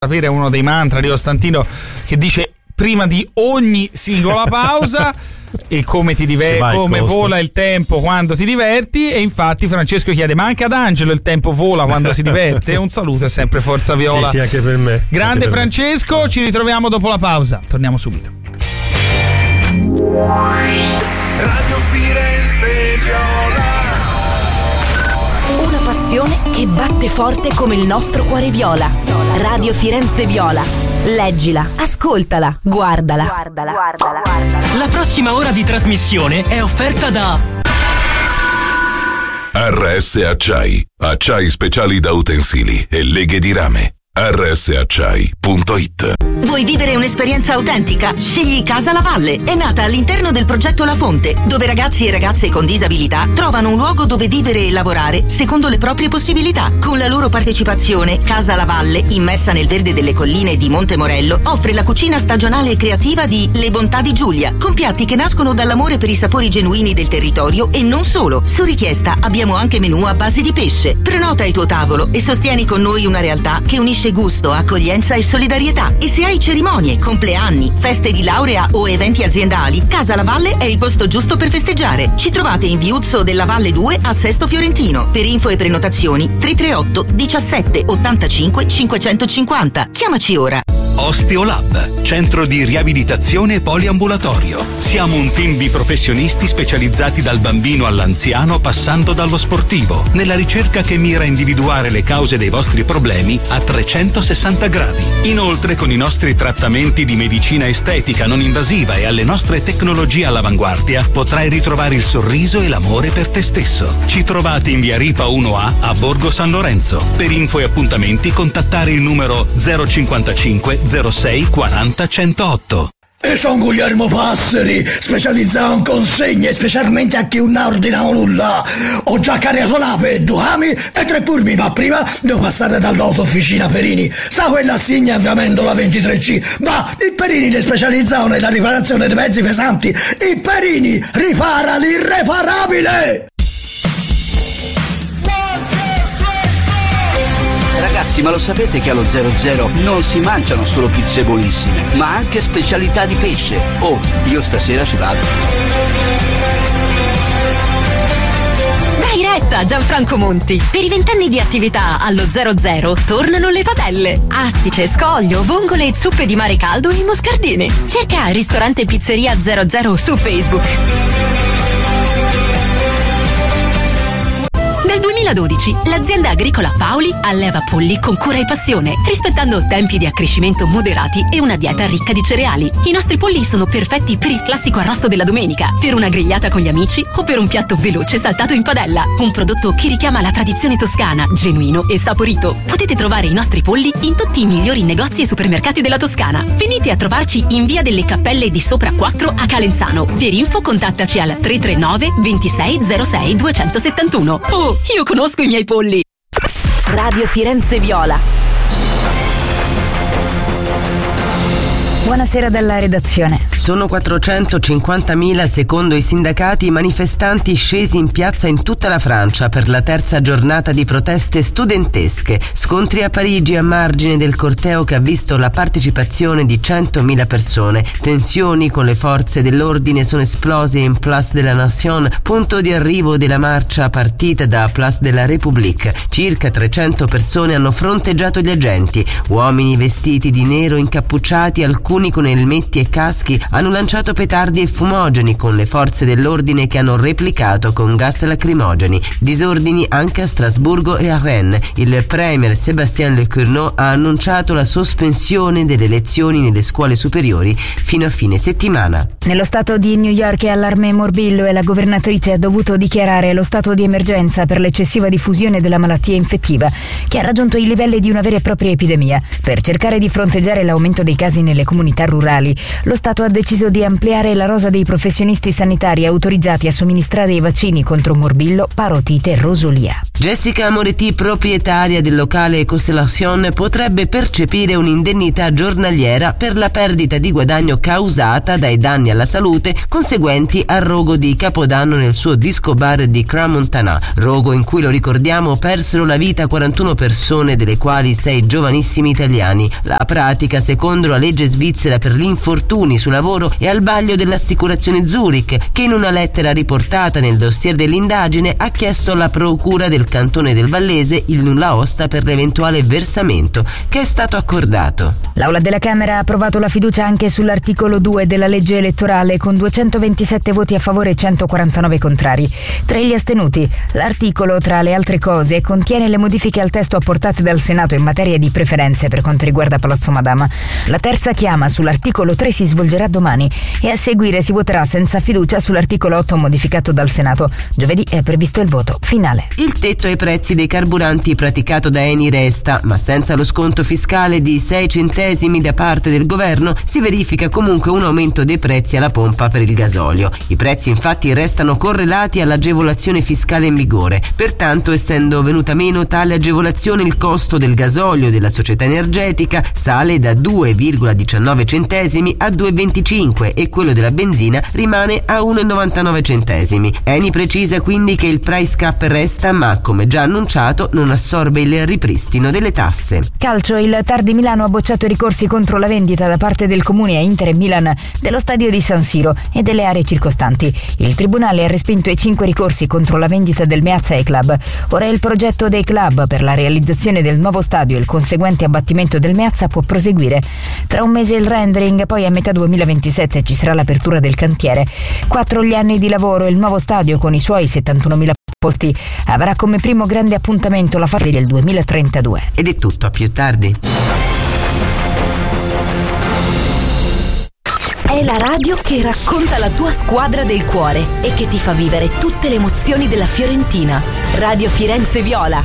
sapere uno dei mantra di Costantino che dice prima di ogni singola pausa e come ti diverti, come vola il tempo quando ti diverti. E infatti Francesco chiede: ma anche ad Angelo il tempo vola quando si diverte? Un saluto, è sempre Forza Viola. Sì, anche per me. Grande per Francesco, ci ritroviamo dopo la pausa, torniamo subito. Radio Firenze Viola. Una passione che batte forte come il nostro cuore viola. Radio Firenze Viola. Leggila, ascoltala, guardala. La prossima ora di trasmissione è offerta da RS Acciai, acciai speciali da utensili e leghe di rame. rsacciai.it. Vuoi vivere un'esperienza autentica? Scegli Casa La Valle. È nata all'interno del progetto La Fonte, dove ragazzi e ragazze con disabilità trovano un luogo dove vivere e lavorare secondo le proprie possibilità. Con la loro partecipazione, Casa La Valle, immersa nel verde delle colline di Monte Morello, offre la cucina stagionale e creativa di Le Bontà di Giulia, con piatti che nascono dall'amore per i sapori genuini del territorio e non solo. Su richiesta abbiamo anche menù a base di pesce. Prenota il tuo tavolo e sostieni con noi una realtà che unisce gusto, accoglienza e solidarietà. E se hai cerimonie, compleanni, feste di laurea o eventi aziendali, Casa La Valle è il posto giusto per festeggiare. Ci trovate in Viuzzo della Valle 2 a Sesto Fiorentino. Per info e prenotazioni 338 17 85 550. Chiamaci ora. Osteolab, centro di riabilitazione poliambulatorio. Siamo un team di professionisti specializzati dal bambino all'anziano, passando dallo sportivo, nella ricerca che mira a individuare le cause dei vostri problemi a 360 gradi. Inoltre, con i nostri trattamenti di medicina estetica non invasiva e alle nostre tecnologie all'avanguardia, potrai ritrovare il sorriso e l'amore per te stesso. Ci trovate in via Ripa 1A a Borgo San Lorenzo. Per info e appuntamenti contattare il numero 055 06 40 108. E sono Guglielmo Passeri, specializzato in consegne, specialmente a chi non ordina nulla. Ho già caricato l'ape, 2 ami e 3 purmi, ma prima devo passare dall'autofficina Perini. Sa quella assegna avviamento la 23C? Ma i Perini li specializzano nella riparazione dei mezzi pesanti. I Perini ripara l'irreparabile! Ragazzi, ma lo sapete che allo 00 non si mangiano solo pizze buonissime, ma anche specialità di pesce? Oh, io stasera ci vado. Dai retta, Gianfranco Monti! Per i 20 anni di attività allo 00 tornano le padelle. Astice, scoglio, vongole e zuppe di mare caldo in moscardine. Cerca ristorante pizzeria 00 su Facebook. Nel 2012 l'azienda agricola Paoli alleva polli con cura e passione, rispettando tempi di accrescimento moderati e una dieta ricca di cereali. I nostri polli sono perfetti per il classico arrosto della domenica, per una grigliata con gli amici o per un piatto veloce saltato in padella. Un prodotto che richiama la tradizione toscana, genuino e saporito. Potete trovare i nostri polli in tutti i migliori negozi e supermercati della Toscana. Venite a trovarci in via delle Cappelle di Sopra 4 a Calenzano. Per info contattaci al 339 26 06 271. Oh, io conosco i miei polli. Radio Firenze Viola. Buonasera dalla redazione. Sono 450.000 secondo i sindacati i manifestanti scesi in piazza in tutta la Francia per la terza giornata di proteste studentesche. Scontri a Parigi a margine del corteo che ha visto la partecipazione di 100.000 persone. Tensioni con le forze dell'ordine sono esplose in Place de la Nation, punto di arrivo della marcia partita da Place de la République. Circa 300 persone hanno fronteggiato gli agenti. Uomini vestiti di nero incappucciati, alcuni con elmetti e caschi, hanno lanciato petardi e fumogeni con le forze dell'ordine che hanno replicato con gas lacrimogeni. Disordini anche a Strasburgo e a Rennes. Il premier Sébastien Lecornu ha annunciato la sospensione delle lezioni nelle scuole superiori fino a fine settimana. Nello stato di New York è allarme morbillo e la governatrice ha dovuto dichiarare lo stato di emergenza per l'eccessiva diffusione della malattia infettiva, che ha raggiunto i livelli di una vera e propria epidemia. Per cercare di fronteggiare l'aumento dei casi nelle comunità rurali, lo Stato ha deciso di ampliare la rosa dei professionisti sanitari autorizzati a somministrare i vaccini contro morbillo, parotite e rosolia. Jessica Moretti, proprietaria del locale Constellation, potrebbe percepire un'indennità giornaliera per la perdita di guadagno causata dai danni alla salute conseguenti al rogo di Capodanno nel suo disco bar di Crans-Montana, rogo in cui, lo ricordiamo, persero la vita 41 persone, delle quali 6 giovanissimi italiani. La pratica, secondo la legge svizzera per gli infortuni sul lavoro, è al vaglio dell'assicurazione Zurich, che in una lettera riportata nel dossier dell'indagine ha chiesto alla procura del cantone del Vallese il nulla osta per l'eventuale versamento, che è stato accordato. L'Aula della Camera ha approvato la fiducia anche sull'articolo 2 della legge elettorale con 227 voti a favore e 149 contrari. Tra gli astenuti, l'articolo, tra le altre cose, contiene le modifiche al testo apportate dal Senato in materia di preferenze per quanto riguarda Palazzo Madama. La terza chiama sull'articolo 3 si svolgerà domani e a seguire si voterà senza fiducia sull'articolo 8 modificato dal Senato. Giovedì è previsto il voto finale. Il tetto ai prezzi dei carburanti praticato da Eni resta, ma senza lo sconto fiscale di 6 centesimi da parte del governo si verifica comunque un aumento dei prezzi alla pompa per il gasolio. I prezzi infatti restano correlati all'agevolazione fiscale in vigore. Pertanto, essendo venuta meno tale agevolazione, il costo del gasolio della società energetica sale da 2,19 centesimi a 2,25 e quello della benzina rimane a 1,99 centesimi. Eni precisa quindi che il price cap resta, ma come già annunciato non assorbe il ripristino delle tasse. Calcio, il TAR di Milano ha bocciato i ricorsi contro la vendita da parte del Comune a Inter e Milan dello stadio di San Siro e delle aree circostanti. Il tribunale ha respinto i 5 ricorsi contro la vendita del Meazza ai club. Ora il progetto dei club per la realizzazione del nuovo stadio e il conseguente abbattimento del Meazza può proseguire. Tra un mese il rendering, poi a metà 2027 ci sarà l'apertura del cantiere. 4 gli anni di lavoro e il nuovo stadio, con i suoi 71.000 posti, avrà come primo grande appuntamento la fase del 2032. Ed è tutto, a più tardi. È la radio che racconta la tua squadra del cuore e che ti fa vivere tutte le emozioni della Fiorentina. Radio Firenze Viola.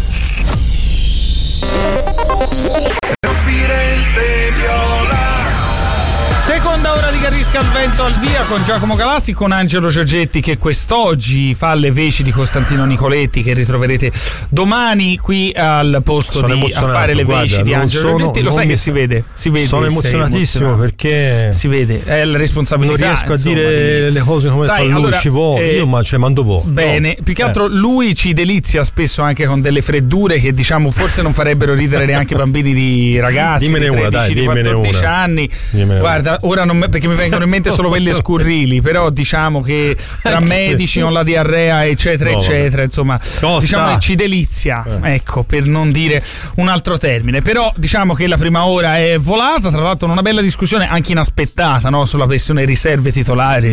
Firenze Viola. Seconda ora di Carisca al vento al via con Giacomo Galassi, con Angelo Giorgetti che quest'oggi fa le veci di Costantino Nicoletti, che ritroverete domani qui al posto a fare le veci di Angelo Giorgetti. Lo sai che si vede. Sono emozionatissimo perché si vede, è la responsabilità. Non riesco a dire le cose come fa lui, allora, ci vo, io ma mando vo. Bene, più che altro lui ci delizia spesso anche con delle freddure che diciamo forse non farebbero ridere neanche bambini di ragazzi dimmene di 13, una, dai, di 14 anni. Guarda, ora non perché mi vengono in mente solo quelle scurrili, però diciamo che tra medici con la diarrea eccetera eccetera, insomma, diciamo che ci delizia, ecco, per non dire un altro termine. Però diciamo che la prima ora è volata, tra l'altro una bella discussione anche inaspettata, no? Sulla questione riserve titolari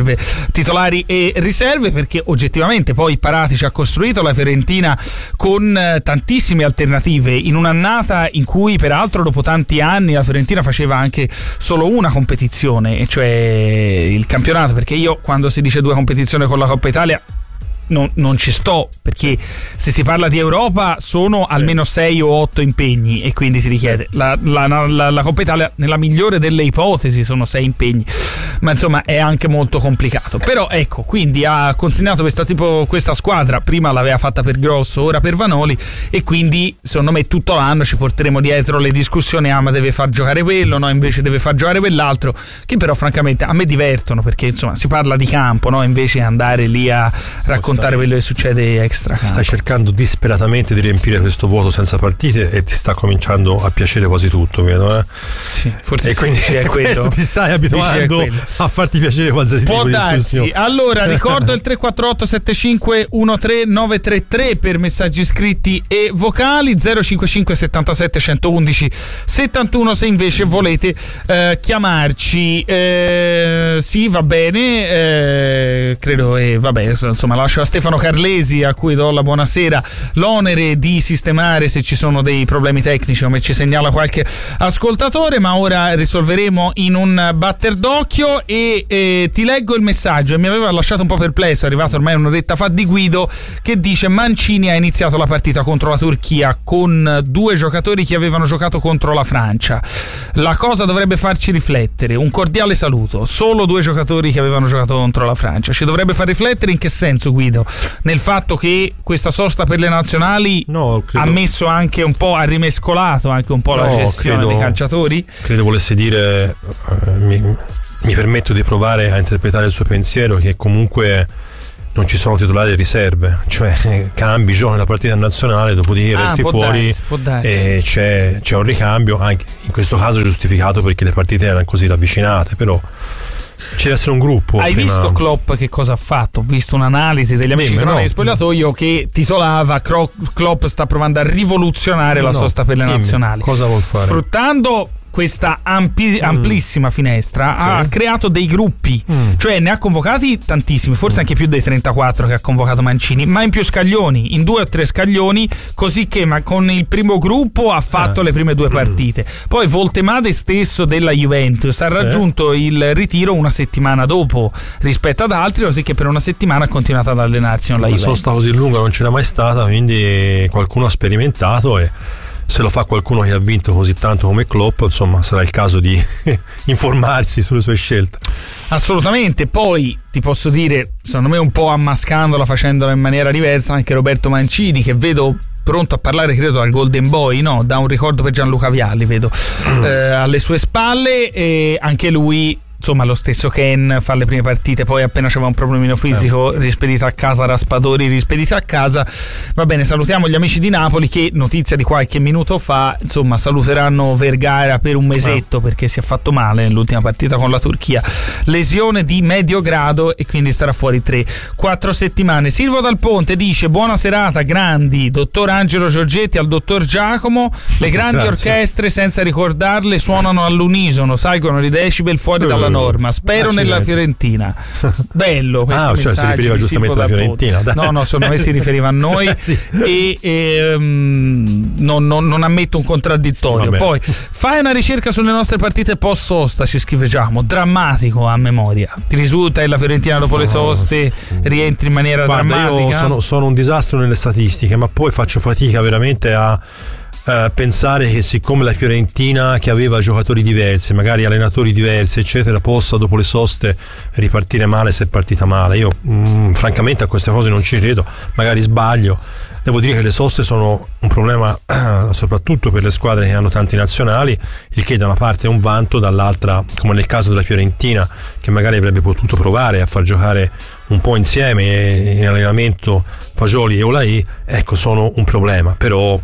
e riserve, perché oggettivamente poi Paratici ha costruito la Fiorentina con tantissime alternative in un'annata in cui peraltro dopo tanti anni la Fiorentina faceva anche solo una competizione, e cioè il campionato, perché io quando si dice 2 competizioni con la Coppa Italia non ci sto, perché se si parla di Europa sono almeno 6 o 8 impegni e quindi ti richiede la Coppa Italia, nella migliore delle ipotesi sono 6 impegni, ma insomma è anche molto complicato. Però ecco, quindi ha consegnato questa squadra, prima l'aveva fatta per Grosso, ora per Vanoli, e quindi secondo me tutto l'anno ci porteremo dietro le discussioni: ma deve far giocare quello, no, invece deve far giocare quell'altro, che però francamente a me divertono, perché insomma si parla di campo, no, invece andare lì a raccontare quello che succede extra campo. Stai cercando disperatamente di riempire questo vuoto senza partite e ti sta cominciando a piacere quasi tutto, vedo, Sì, forse e quindi è quello. Ti stai abituando a farti piacere qualsiasi tipo di discussione. Allora ricordo il 348 75 13 933 per messaggi scritti e vocali, 055 77 111 71 se invece volete chiamarci. Sì, va bene, credo, vabbè, insomma lascio a Stefano Carlesi, a cui do la buonasera, l'onere di sistemare se ci sono dei problemi tecnici, come ci segnala qualche ascoltatore. ma ora risolveremo in un batter d'occhio. E ti leggo il messaggio, e mi aveva lasciato un po' perplesso, è arrivato ormai un'oretta fa, di Guido, che dice: Mancini ha iniziato la partita contro la Turchia con 2 giocatori che avevano giocato contro la Francia. La cosa dovrebbe farci riflettere. Un cordiale saluto. Solo 2 giocatori che avevano giocato contro la Francia. Ci dovrebbe far riflettere in che senso, Guido? Nel fatto che questa sosta per le nazionali ha messo anche un po', ha rimescolato anche un po' la gestione dei calciatori? Credo volesse dire, mi permetto di provare a interpretare il suo pensiero, che comunque non ci sono titolari e riserve, cioè cambi, giochi la partita nazionale, dopodiché resti fuori e c'è un ricambio, anche in questo caso giustificato perché le partite erano così ravvicinate, però ci deve essere un gruppo. Hai visto Klopp che cosa ha fatto? Ho visto un'analisi degli amici di spogliatoio che titolava Klopp sta provando a rivoluzionare la sosta per le nazionali. Cosa vuol fare? Sfruttando questa amplissima finestra, ha creato dei gruppi, cioè ne ha convocati tantissimi, forse anche più dei 34 che ha convocato Mancini, ma in più scaglioni, in 2 o 3 scaglioni, così che con il primo gruppo ha fatto le prime 2 partite. Poi Voltemade stesso della Juventus ha raggiunto il ritiro una settimana dopo rispetto ad altri, così che per una settimana ha continuato ad allenarsi con la Juventus. La sosta così lunga non c'era mai stata, quindi qualcuno ha sperimentato, e se lo fa qualcuno che ha vinto così tanto come Klopp, insomma, sarà il caso di informarsi sulle sue scelte. Assolutamente. Poi ti posso dire, secondo me un po' ammascandola, facendola in maniera diversa, anche Roberto Mancini, che vedo pronto a parlare, credo, al Golden Boy, no? Da un ricordo per Gianluca Vialli, vedo alle sue spalle, e anche lui, insomma, lo stesso Ken fa le prime partite, poi appena c'era un problemino fisico rispedita a casa, Raspadori rispedita a casa. Va bene, salutiamo gli amici di Napoli che, notizia di qualche minuto fa, insomma, saluteranno Vergara per un mesetto perché si è fatto male nell'ultima partita con la Turchia, lesione di medio grado, e quindi starà fuori 3-4 settimane. Silvio Dal Ponte dice: buona serata grandi, dottor Angelo Giorgetti al dottor Giacomo, le grandi orchestre senza ricordarle suonano all'unisono, salgono i decibel fuori dalla norma, spero nella Fiorentina. Bello questo cioè si riferiva giustamente alla Fiorentina. No, secondo me si riferiva a noi. e non ammetto un contraddittorio. Vabbè. Poi fai una ricerca sulle nostre partite post sosta, ci scrive Giacomo, drammatico a memoria. Ti risulta che la Fiorentina dopo le soste rientri in maniera drammatica? Io sono un disastro nelle statistiche, ma poi faccio fatica veramente a pensare che, siccome la Fiorentina, che aveva giocatori diversi, magari allenatori diversi eccetera, possa dopo le soste ripartire male se è partita male. Io francamente a queste cose non ci credo, magari sbaglio. Devo dire che le soste sono un problema soprattutto per le squadre che hanno tanti nazionali, il che da una parte è un vanto, dall'altra, come nel caso della Fiorentina, che magari avrebbe potuto provare a far giocare un po' insieme in allenamento Fagioli e Olaì, ecco, sono un problema. Però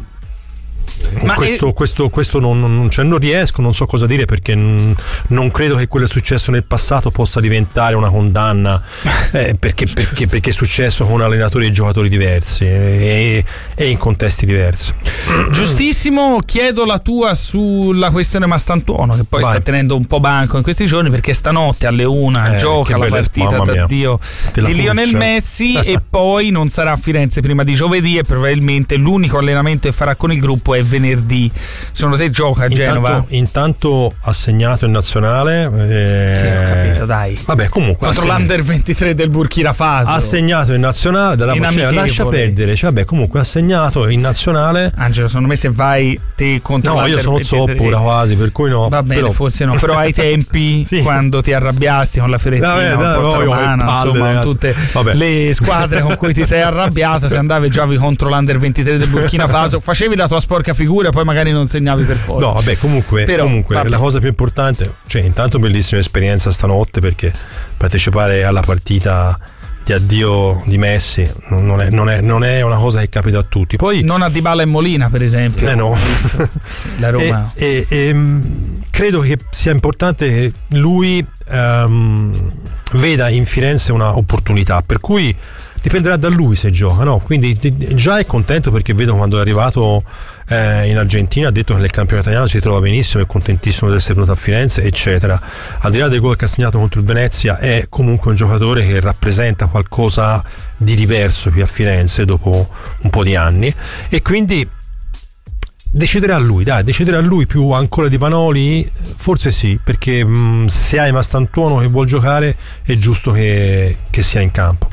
questo non riesco, non so cosa dire, perché non credo che quello che è successo nel passato possa diventare una condanna, perché è successo con allenatori e giocatori diversi e in contesti diversi. Giustissimo. Chiedo la tua sulla questione Mastantuono, che poi sta tenendo un po' banco in questi giorni, perché stanotte alle 1 gioca la partita d'addio di Lionel Messi e poi non sarà a Firenze prima di giovedì, e probabilmente l'unico allenamento che farà con il gruppo è venerdì. Secondo te gioca a Genova? Intanto ha segnato in nazionale, sì, ho capito, dai. Vabbè, comunque contro l'Under 23 del Burkina Faso ha segnato in nazionale, lascia perdere, cioè, vabbè, comunque ha segnato in nazionale. Angelo, secondo me se vai te contro l'Under 23, io sono zoppura quasi, per cui no. Va bene, però forse no, però ai tempi quando ti arrabbiasti con la Fiorentina, insomma, tutte le squadre con cui ti sei arrabbiato, se andavi giocavi contro l'Under 23 del Burkina Faso, facevi la tua sporca figura, poi magari non segnavi per forza. No, vabbè, comunque la cosa più importante, cioè, intanto bellissima esperienza stanotte, perché partecipare alla partita di addio di Messi non è una cosa che capita a tutti. Poi non a Dybala e Molina, per esempio. No. La Roma. Credo che sia importante che lui veda in Firenze una opportunità, per cui dipenderà da lui se gioca, no? Quindi già è contento, perché vedo quando è arrivato in Argentina ha detto che nel campionato italiano si trova benissimo, è contentissimo di essere venuto a Firenze eccetera. Al di là del gol che ha segnato contro il Venezia, è comunque un giocatore che rappresenta qualcosa di diverso qui a Firenze dopo un po' di anni, e quindi deciderà lui più ancora di Vanoli, forse sì, perché se hai Mastantuono che vuol giocare è giusto che sia in campo.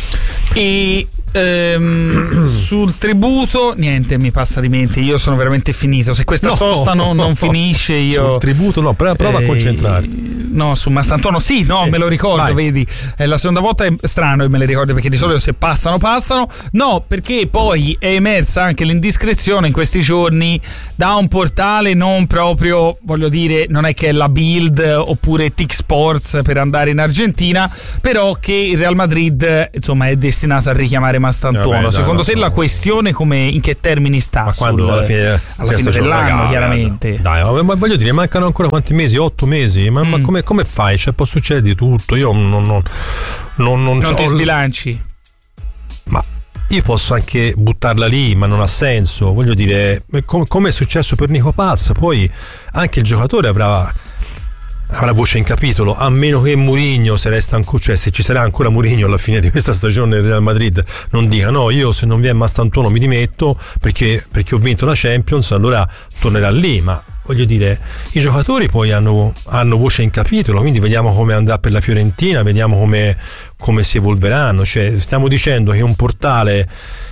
E sul tributo niente mi passa di mente, io sono veramente finito, se questa sosta non finisce io sul tributo prova a concentrarti. No, su Mastantuono sì, me lo ricordo. Vai. Vedi, è la seconda volta, è strano, me le ricordo, perché di solito se passano. No, perché poi è emersa anche l'indiscrezione in questi giorni da un portale non proprio, voglio dire, non è che è la Bild oppure TIC Sports per andare in Argentina, però che il Real Madrid insomma è destinato a richiamare Mastantuono. Secondo te la questione in che termini sta? Ma quando alla fine dell'anno, chiaramente. Dai, ma voglio dire, mancano ancora quanti mesi? 8 mesi? Ma come fai? Cioè, può succedere di tutto. Io non ti sbilanci. Ma io posso anche buttarla lì, ma non ha senso. Voglio dire, come è successo per Nico Paz, poi anche il giocatore avrà voce in capitolo, a meno che Mourinho, se ci sarà ancora Mourinho alla fine di questa stagione del Real Madrid, non dica no, io se non vi è Mastantuono mi dimetto perché ho vinto la Champions, allora tornerà lì. Ma voglio dire, i giocatori poi hanno voce in capitolo, quindi vediamo come andrà per la Fiorentina, vediamo come si evolveranno. Cioè, stiamo dicendo che un portale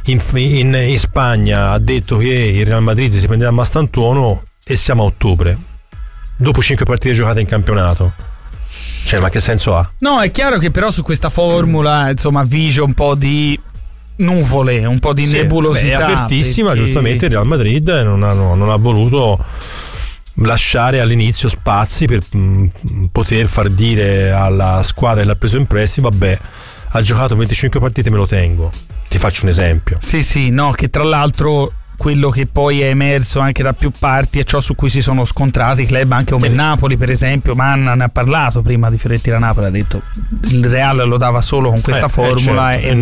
in Spagna ha detto che il Real Madrid si prenderà Mastantuono e siamo a ottobre, dopo 5 partite giocate in campionato. Cioè, ma che senso ha? No, è chiaro che però su questa formula insomma vige un po' di nuvole, un po' di nebulosità. È apertissima, perché giustamente il Real Madrid non ha voluto lasciare all'inizio spazi per poter far dire alla squadra che l'ha preso in prestito: vabbè, ha giocato 25 partite, me lo tengo. Ti faccio un esempio. Sì, no, che tra l'altro quello che poi è emerso anche da più parti è ciò su cui si sono scontrati i club, anche come il Napoli per esempio. Manna ne ha parlato prima di Fiorentina Napoli, ha detto il Real lo dava solo con questa formula, certo.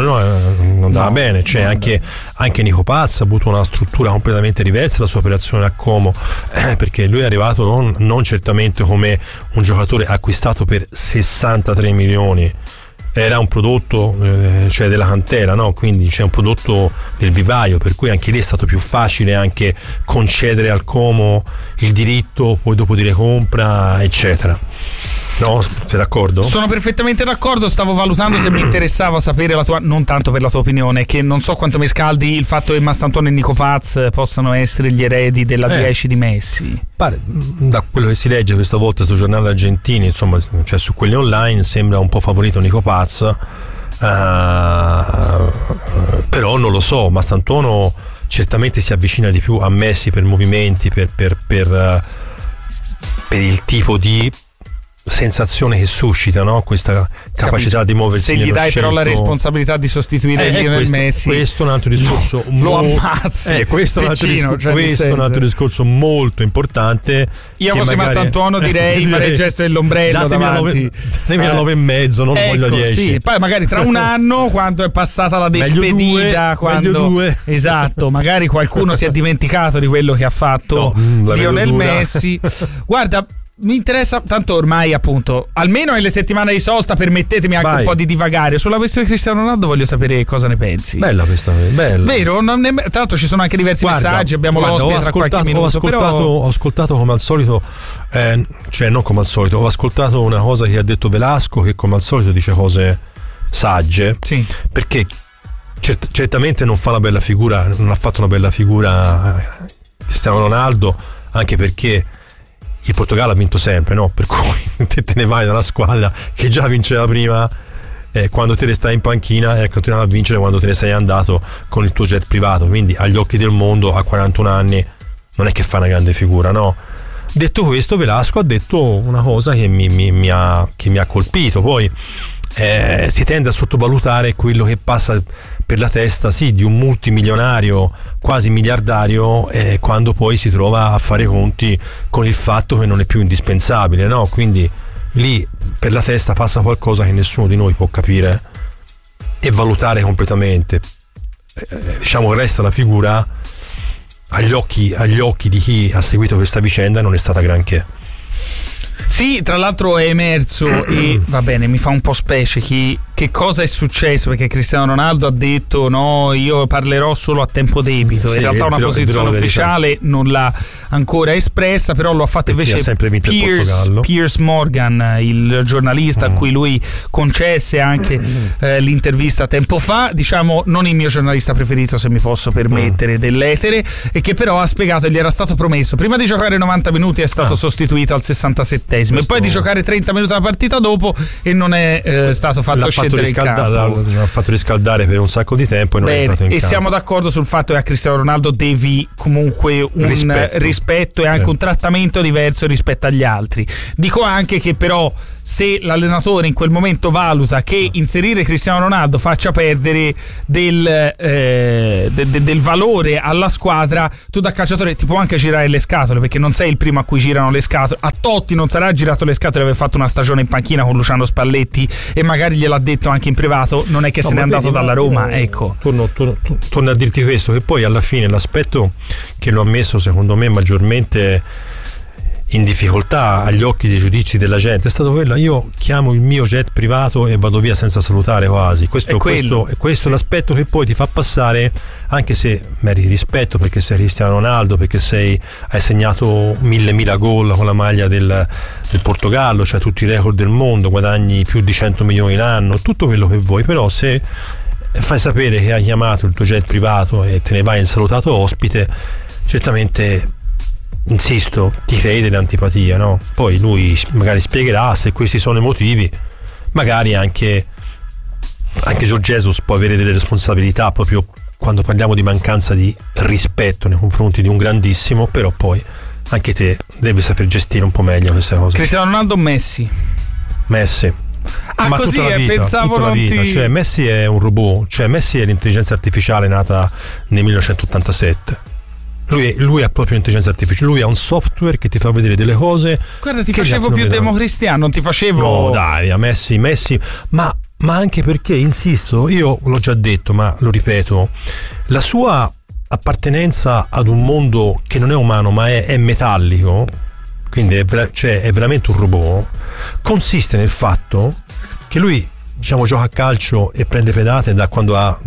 Non andava bene. Cioè, anche Nico Paz ha avuto una struttura completamente diversa la sua operazione a Como, perché lui è arrivato non certamente come un giocatore acquistato per 63 milioni. Era un prodotto cioè della cantera, no? Quindi c'è un prodotto del vivaio, per cui anche lì è stato più facile anche concedere al Como il diritto, poi dopo dire compra, eccetera. No, sei d'accordo? Sono perfettamente d'accordo, stavo valutando se mi interessava sapere la tua, non tanto per la tua opinione, che non so quanto mi scaldi il fatto che Mastantuono e Nico Paz possano essere gli eredi della 10 di Messi. Pare, da quello che si legge questa volta sui giornali argentini, insomma, cioè su quelli online, sembra un po' favorito Nico Paz, però non lo so. Mastantuono certamente si avvicina di più a Messi per movimenti, per il tipo di sensazione che suscita, no? Questa capacità di muoversi. Se gli dai però la responsabilità di sostituire Lionel Messi, questo è un altro discorso, lo ammazzi. Questo è un altro discorso molto importante. Io fossi Mastantuono direi fare il gesto dell'ombrello davanti. Datemi la 9,5, non voglio 10. Sì, poi magari tra un anno, quando è passata la despedita, esatto, magari qualcuno si è dimenticato di quello che ha fatto Lionel Messi. Guarda, mi interessa tanto ormai, appunto, almeno nelle settimane di sosta, permettetemi anche un po' di divagare sulla questione di Cristiano Ronaldo. Voglio sapere cosa ne pensi. Bella questa, bella. Vero? Tra l'altro ci sono anche diversi messaggi, abbiamo l'ospite tra qualche minuto. Ho ascoltato come al solito, cioè non come al solito, ho ascoltato una cosa che ha detto Velasco, che come al solito dice cose sagge, sì, perché certamente non fa una bella figura, non ha fatto una bella figura Cristiano Ronaldo, anche perché il Portogallo ha vinto sempre, no? Per cui te ne vai dalla squadra che già vinceva prima, quando te ne stai in panchina, e continuava a vincere quando te ne sei andato con il tuo jet privato. Quindi agli occhi del mondo, a 41 anni, non è che fa una grande figura, no? Detto questo, Velasco ha detto una cosa che mi ha colpito. Poi si tende a sottovalutare quello che passa per la testa, sì, di un multimilionario, quasi miliardario, quando poi si trova a fare conti con il fatto che non è più indispensabile, no? Quindi lì per la testa passa qualcosa che nessuno di noi può capire e valutare completamente. Diciamo che resta la figura agli occhi di chi ha seguito questa vicenda, non è stata granché. Sì, tra l'altro è emerso, e va bene, mi fa un po' specie che che cosa è successo, perché Cristiano Ronaldo ha detto no, io parlerò solo a tempo debito. In realtà una posizione ufficiale non l'ha ancora espressa, però lo ha fatto invece Piers Morgan, il giornalista a cui lui concesse anche l'intervista tempo fa, diciamo non il mio giornalista preferito, se mi posso permettere, dell'etere, e che però ha spiegato che gli era stato promesso prima di giocare 90 minuti, è stato sostituito al 67esimo e poi di giocare 30 minuti la partita dopo e non è stato fatto scendere in campo. L'ha fatto riscaldare per un sacco di tempo e non è entrato in campo. E siamo d'accordo sul fatto che a Cristiano Ronaldo devi comunque un rispetto e anche un trattamento diverso rispetto agli altri. Dico anche che però se l'allenatore in quel momento valuta che inserire Cristiano Ronaldo faccia perdere del valore alla squadra, tu da calciatore ti può anche girare le scatole, perché non sei il primo a cui girano le scatole. A Totti non sarà girato le scatole di aver fatto una stagione in panchina con Luciano Spalletti, e magari gliel'ha detto anche in privato, non è che se n'è andato dalla Roma. Ecco, torno a dirti questo, che poi alla fine l'aspetto che lo ha messo secondo me maggiormente in difficoltà agli occhi dei giudizi della gente è stato quello: io chiamo il mio jet privato e vado via senza salutare quasi. Questo è l'aspetto che poi ti fa passare, anche se meriti rispetto perché sei Cristiano Ronaldo, perché hai segnato 1000 gol con la maglia del Portogallo, cioè tutti i record del mondo, guadagni più di 100 milioni l'anno, tutto quello che vuoi, però se fai sapere che hai chiamato il tuo jet privato e te ne vai in salutato ospite, certamente, insisto, ti crei delle antipatie, no? Poi lui magari spiegherà se questi sono i motivi, magari anche George Jesus può avere delle responsabilità proprio quando parliamo di mancanza di rispetto nei confronti di un grandissimo, però poi anche te devi saper gestire un po' meglio queste cose. Cristiano Ronaldo o Messi? Ma così tutta la vita, pensavo tutta la vita. Cioè Messi è un robot, cioè Messi è l'intelligenza artificiale nata nel 1987. Lui ha proprio intelligenza artificiale, lui ha un software che ti fa vedere delle cose. Guarda, ti facevo più democristiano, non ti facevo. No, dai, a Messi, ma anche perché, insisto, io l'ho già detto, ma lo ripeto, la sua appartenenza ad un mondo che non è umano ma è metallico, quindi è veramente un robot, consiste nel fatto che lui, diciamo, gioca a calcio e prende pedate da quando ha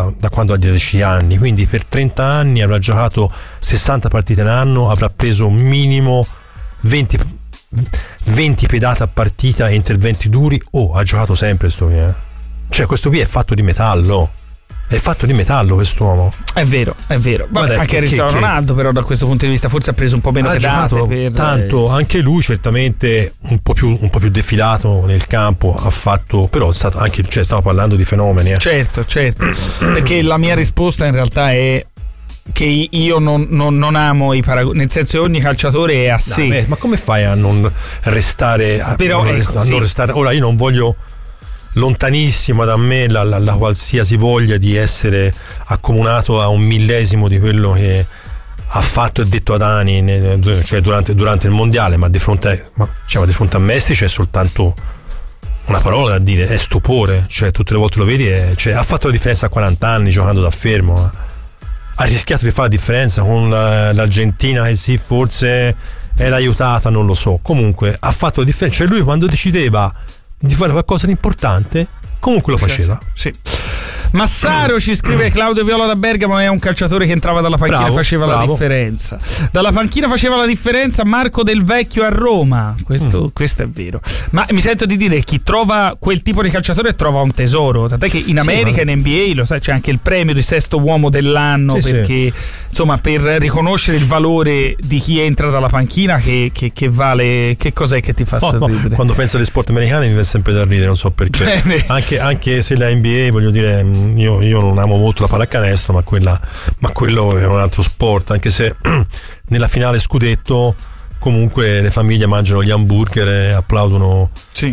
10 anni, quindi per 30 anni avrà giocato 60 partite l'anno, avrà preso minimo 20 pedate a partita e interventi duri. Ha giocato sempre sto qui, cioè questo qui è fatto di metallo. È fatto di metallo quest'uomo. È vero. Vabbè, anche Cristiano Ronaldo, però da questo punto di vista forse ha preso un po' meno pedate. Tanto, anche lui certamente un po' più defilato nel campo ha fatto, però è stato anche, cioè, stavo parlando di fenomeni. Certo. Perché la mia risposta in realtà è che io non amo i paragoni, nel senso che ogni calciatore è a sé. Ma come fai a non restare non restare? Ora io non voglio, lontanissima da me la qualsiasi voglia di essere accomunato a un millesimo di quello che ha fatto e detto Adani, cioè durante il mondiale, ma di fronte a Messi c'è soltanto una parola da dire: è stupore. Cioè tutte le volte lo vedi, ha fatto la differenza a 40 anni giocando da fermo, ha rischiato di fare la differenza con l'Argentina, che sì, forse era aiutata, non lo so, comunque ha fatto la differenza. Cioè lui, quando decideva di fare qualcosa di importante, comunque lo faceva. Sì. Massaro ci scrive: Claudio Viola da Bergamo è un calciatore che entrava dalla panchina, faceva la differenza. Dalla panchina faceva la differenza Marco Del Vecchio a Roma. Questo è vero. Ma mi sento di dire, chi trova quel tipo di calciatore trova un tesoro. Tant'è che in America, in NBA, lo sai, c'è anche il premio di sesto uomo dell'anno, perché insomma, per riconoscere il valore di chi entra dalla panchina, che vale. Che cos'è che ti fa sorridere? Quando penso agli sport americani mi viene sempre da ridere, non so perché. Anche se la NBA, voglio dire, io non amo molto la pallacanestro, ma quello è un altro sport, anche se nella finale scudetto comunque le famiglie mangiano gli hamburger e applaudono.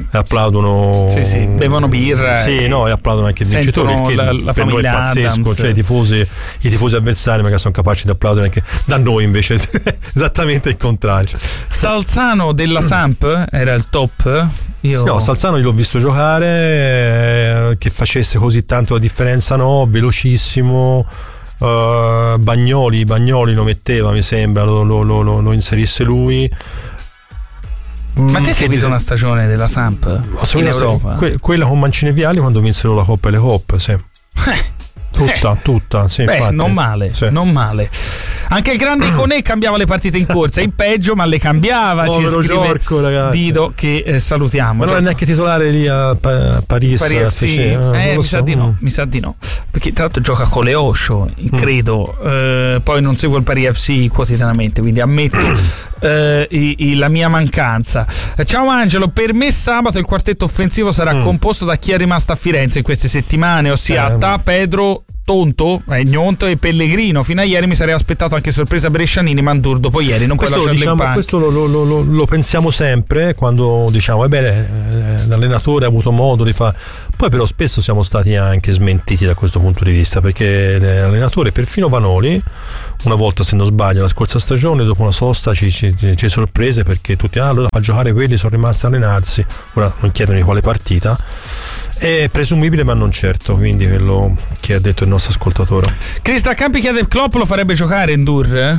Bevono birra. E applaudono anche il vincitore, perché la per noi è pazzesco. Adams. Cioè i tifosi avversari magari sono capaci di applaudire anche da noi, invece esattamente il contrario. Salzano della Samp era il top. Salzano io l'ho visto giocare, che facesse così tanto la differenza, velocissimo. Bagnoli lo metteva, mi sembra, lo inserisse lui. Ma te sei visto una stagione della Samp in Europa? Quella con Mancini e Vialli quando vinsero la Coppa e le Coppe, sì. Tutta, sì. Beh, infatti. non male, sì. Non male. Anche il grande Iconè cambiava le partite in corsa, in peggio, ma le cambiava. Povero Giorco, ragazzi. Dido che salutiamo. Ma non è neanche titolare lì a Paris FC. Mi sa di no. Perché tra l'altro gioca con le Osho, credo. Poi non seguo il Paris FC quotidianamente, quindi ammetto la mia mancanza. Ciao Angelo, per me sabato il quartetto offensivo sarà composto da chi è rimasto a Firenze in queste settimane, ossia Pedro, Tonto, Gnonto e Pellegrino. Fino a ieri mi sarei aspettato anche sorpresa Brescianini, Mandur dopo ieri non puoi lasciarlo in panca. Questo lo pensiamo sempre quando diciamo l'allenatore ha avuto modo di fare, poi però spesso siamo stati anche smentiti da questo punto di vista, perché l'allenatore, perfino Vanoli una volta, se non sbaglio, la scorsa stagione dopo una sosta ci sorprese, perché tutti allora a giocare quelli sono rimasti a allenarsi, ora non chiedono di quale partita. È presumibile ma non certo, quindi quello che ha detto il nostro ascoltatore. Crista Campi chiede: Klopp lo farebbe giocare Endur?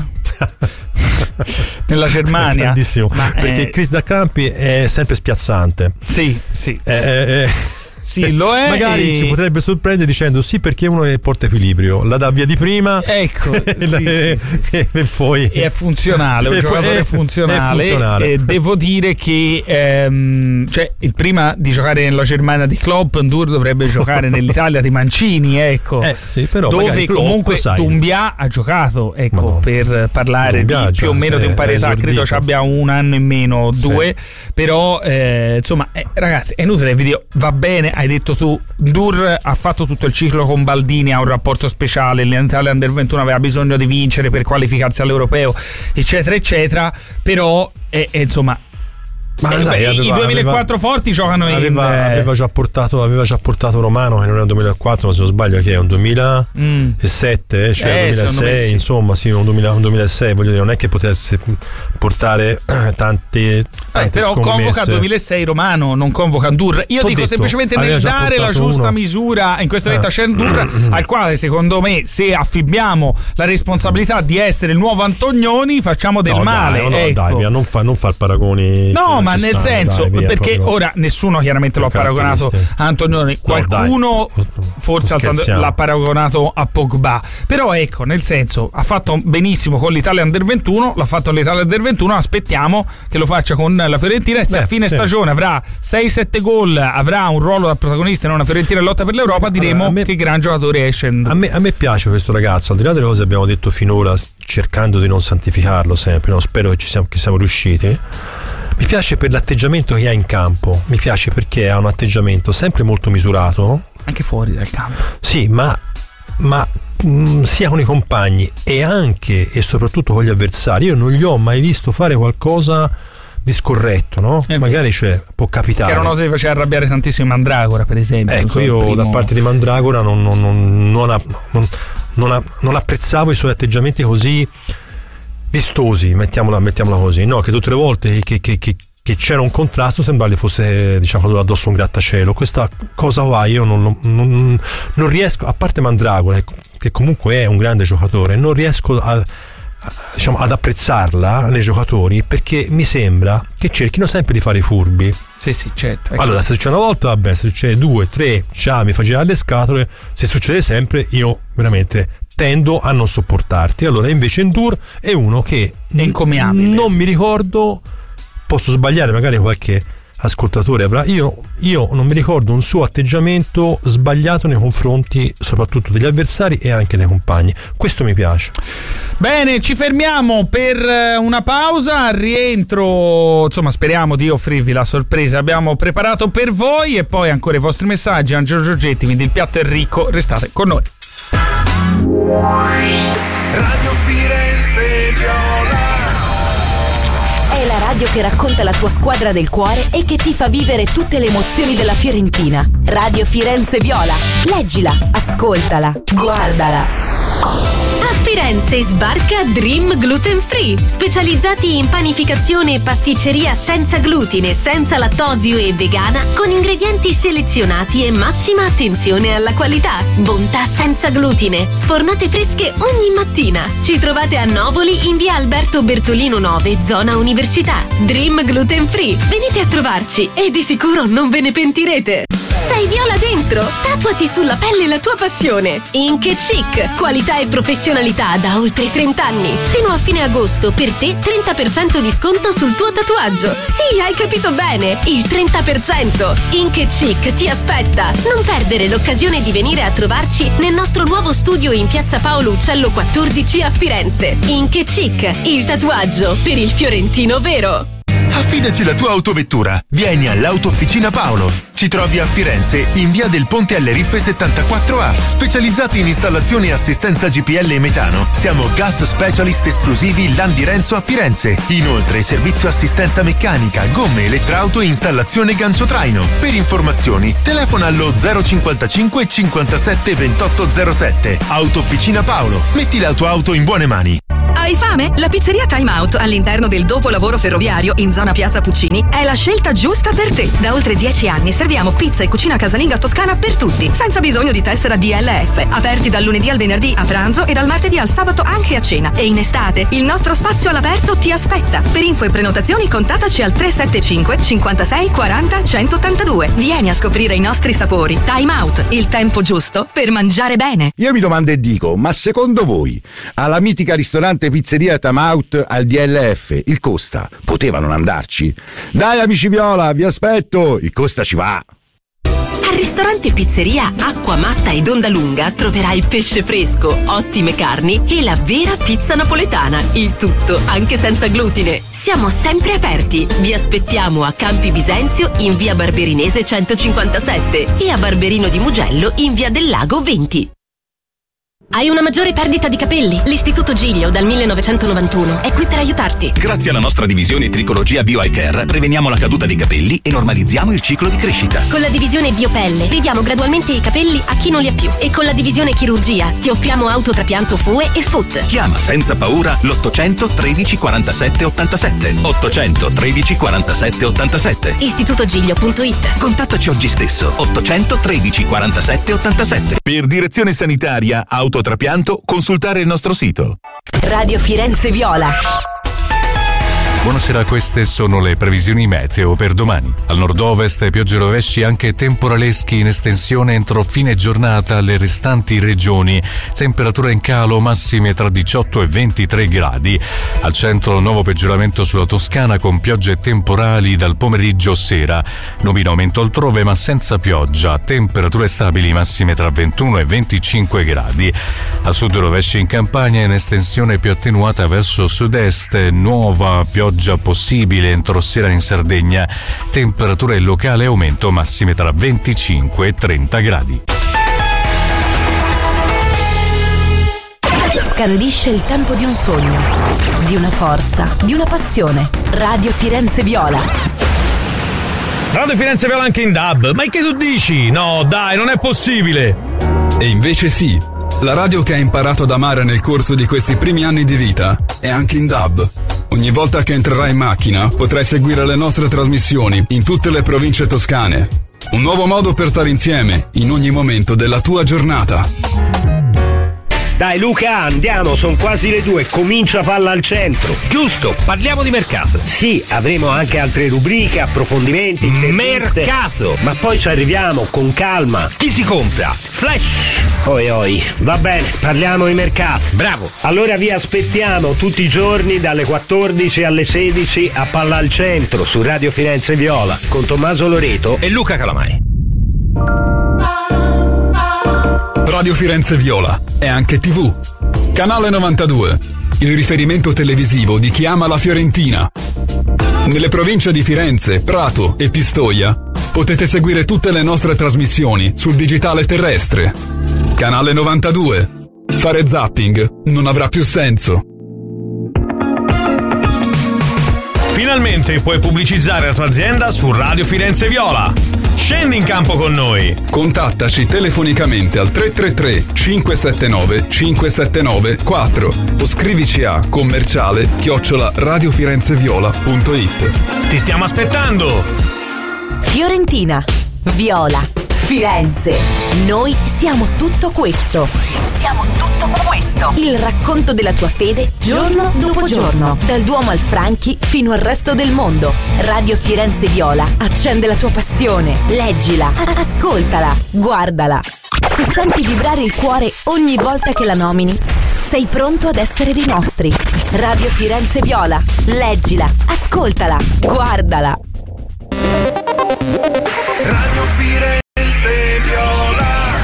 Nella Germania? Grandissimo, perché Chris da Campi è sempre spiazzante. Sì. Sì, lo è. Magari ci potrebbe sorprendere dicendo sì, perché uno porta equilibrio, la dà via di prima. Ecco, e poi è funzionale, un giocatore funzionale. E devo dire che il prima di giocare nella Germania di Klopp, Ndur dovrebbe giocare nell'Italia di Mancini, ecco. Sì, però dove comunque Doumbia ha giocato, ecco, per parlare di più o meno di un pari età, credo ci abbia un anno in meno, 2, però insomma, ragazzi, è inutile il video, va bene. Hai detto tu, Ndur ha fatto tutto il ciclo con Baldini, ha un rapporto speciale, l'Italia Under 21 aveva bisogno di vincere per qualificarsi all'Europeo, eccetera eccetera, però insomma i 2004 forti giocano aveva già portato Romano, che non è un 2004 ma se non sbaglio che è un 2007, cioè 2006, insomma sì, un 2006, voglio dire, non è che potesse portare tante però scommesse. Convoca 2006 Romano, non convoca Ndur. Io dico semplicemente nel dare la giusta misura in questa vita c'è Ndur, al quale secondo me, se affibbiamo la responsabilità di essere il nuovo Antonioni, facciamo del male. Dai, non far paragoni. No, ma nel senso, perché proprio. Ora nessuno chiaramente lo ha paragonato a Antonioni, qualcuno forse l'ha paragonato a Pogba, però ecco, nel senso, ha fatto benissimo con l'Italia Under 21, l'ha fatto l'Italia Under 21, aspettiamo che lo faccia con la Fiorentina, e se a fine stagione avrà 6-7 gol, avrà un ruolo da protagonista in una Fiorentina in lotta per l'Europa, diremo che gran giocatore esce. A me piace questo ragazzo, al di là delle cose che abbiamo detto finora, cercando di non santificarlo sempre, spero che siamo riusciti. Mi piace per l'atteggiamento che ha in campo, mi piace perché ha un atteggiamento sempre molto misurato, anche fuori dal campo. Sì, ma sia con i compagni e anche e soprattutto con gli avversari. Io non gli ho mai visto fare qualcosa di scorretto, no? Magari può capitare. Che era una cosa che faceva arrabbiare tantissimo Mandragora, per esempio. Ecco, io da parte di Mandragora non apprezzavo i suoi atteggiamenti così vistosi, mettiamola così, no? Che tutte le volte che c'era un contrasto sembrava che fosse, diciamo, addosso un grattacielo. Questa cosa qua io non riesco, a parte Mandragora, che comunque è un grande giocatore, non riesco ad apprezzarla nei giocatori, perché mi sembra che cerchino sempre di fare i furbi. Sì, certo. Allora, se succede una volta, vabbè, se succede 2, 3, mi fa girare le scatole. Se succede sempre, io veramente tendo a non sopportarti. Allora, invece Ndur è uno che è incommiabile. Non mi ricordo, posso sbagliare, magari qualche ascoltatore avrà, io non mi ricordo un suo atteggiamento sbagliato nei confronti soprattutto degli avversari e anche dei compagni. Questo mi piace. Bene, ci fermiamo per una pausa. Al rientro, insomma, speriamo di offrirvi la sorpresa abbiamo preparato per voi, e poi ancora i vostri messaggi. Angelo Giorgetti, quindi il piatto è ricco, restate con noi. Radio Firenze Viola è la radio che racconta la tua squadra del cuore e che ti fa vivere tutte le emozioni della Fiorentina. Radio Firenze Viola. Leggila, ascoltala, guardala. A Firenze sbarca Dream Gluten Free, specializzati in panificazione e pasticceria senza glutine, senza lattosio e vegana, con ingredienti selezionati e massima attenzione alla qualità. Bontà senza glutine, sfornate fresche ogni mattina. Ci trovate a Novoli in via Alberto Bertolino 9, zona Università. Dream Gluten Free, venite a trovarci e di sicuro non ve ne pentirete. Sei viola dentro? Tatuati sulla pelle la tua passione. Ink Chic, qualità e professionalità da oltre 30 anni. Fino a fine agosto per te 30% di sconto sul tuo tatuaggio. Sì, hai capito bene, il 30%. Ink Chic ti aspetta. Non perdere l'occasione di venire a trovarci nel nostro nuovo studio in Piazza Paolo Uccello 14 a Firenze. Ink Chic, il tatuaggio per il fiorentino vero. Affidaci la tua autovettura. Vieni all'Autofficina Paolo. Ci trovi a Firenze, in via del Ponte alle Riffe 74A. Specializzati in installazione e assistenza GPL e metano. Siamo gas specialist esclusivi Landi Renzo a Firenze. Inoltre servizio assistenza meccanica, gomme, elettrauto e installazione gancio traino. Per informazioni telefona allo 055 57 2807. Autofficina Paolo. Metti la tua auto in buone mani. Hai fame? La pizzeria Time Out all'interno del dopolavoro ferroviario in zona Piazza Puccini è la scelta giusta per te. Da oltre 10 anni serviamo pizza e cucina casalinga toscana per tutti, senza bisogno di tessera DLF. Aperti dal lunedì al venerdì a pranzo e dal martedì al sabato anche a cena. E in estate il nostro spazio all'aperto ti aspetta. Per info e prenotazioni contattaci al 375 56 40 182. Vieni a scoprire i nostri sapori. Time Out, il tempo giusto per mangiare bene. Io mi domando e dico, ma secondo voi alla mitica ristorante pizzeria Time Out al DLF il Costa poteva non andarci? Dai amici viola, vi aspetto, il Costa ci va. Al ristorante pizzeria Acqua Matta ed Onda Lunga troverai pesce fresco, ottime carni e la vera pizza napoletana, il tutto anche senza glutine. Siamo sempre aperti. Vi aspettiamo a Campi Bisenzio in via Barberinese 157 e a Barberino di Mugello in via del Lago 20. Hai una maggiore perdita di capelli? L'Istituto Giglio dal 1991 è qui per aiutarti. Grazie alla nostra divisione Tricologia Bio Eye Care preveniamo la caduta dei capelli e normalizziamo il ciclo di crescita. Con la divisione Biopelle ridiamo gradualmente i capelli a chi non li ha più. E con la divisione Chirurgia ti offriamo autotrapianto FUE e FUT. Chiama senza paura l'800 13 47 87. 800 13 47 87. istitutogiglio.it. Contattaci oggi stesso. 800 13 47 87. Per direzione sanitaria autotrapianto, consultare il nostro sito. Radio Firenze Viola. Buonasera, queste sono le previsioni meteo per domani. Al nord-ovest piogge rovesci anche temporaleschi in estensione entro fine giornata alle restanti regioni. Temperatura in calo, massime tra 18 e 23 gradi. Al centro nuovo peggioramento sulla Toscana con piogge temporali dal pomeriggio sera. Nubi in aumento altrove ma senza pioggia. Temperature stabili, massime tra 21 e 25 gradi. A sud rovesci in Campania in estensione più attenuata verso sud-est. Nuova pioggia possibile entro sera in Sardegna. Temperature locale aumento, massime tra 25 e 30 gradi. Scandisce il tempo di un sogno, di una forza, di una passione. Radio Firenze Viola. Radio Firenze Viola anche in DAB. Ma che tu dici? No, dai, non è possibile. E invece sì. La radio che hai imparato ad amare nel corso di questi primi anni di vita è anche in DAB. Ogni volta che entrerai in macchina potrai seguire le nostre trasmissioni in tutte le province toscane. Un nuovo modo per stare insieme in ogni momento della tua giornata. Dai Luca, andiamo, sono quasi le 2, comincia Palla al Centro. Giusto, parliamo di mercato. Sì, avremo anche altre rubriche, approfondimenti. Mercato! Ma poi ci arriviamo, con calma. Chi si compra? Flash! Oi, va bene, parliamo di mercato. Bravo! Allora vi aspettiamo tutti i giorni dalle 14 alle 16 a Palla al Centro su Radio Firenze Viola con Tommaso Loreto e Luca Calamai. Radio Firenze Viola è anche TV. Canale 92, il riferimento televisivo di chi ama la Fiorentina. Nelle province di Firenze, Prato e Pistoia potete seguire tutte le nostre trasmissioni sul digitale terrestre. Canale 92. Fare zapping non avrà più senso. Finalmente puoi pubblicizzare la tua azienda su Radio Firenze Viola. Scendi in campo con noi. Contattaci telefonicamente al 333 579 579 4 o scrivici a commerciale@radiofirenzeviola.it. Ti stiamo aspettando. Fiorentina, Viola, Firenze. Noi siamo tutto questo. Siamo tutto questo. Il racconto della tua fede giorno dopo giorno. Dal Duomo al Franchi fino al resto del mondo. Radio Firenze Viola accende la tua passione. Leggila, ascoltala, guardala. Se senti vibrare il cuore ogni volta che la nomini, sei pronto ad essere dei nostri. Radio Firenze Viola. Leggila, ascoltala, guardala. Radio Firenze Viola.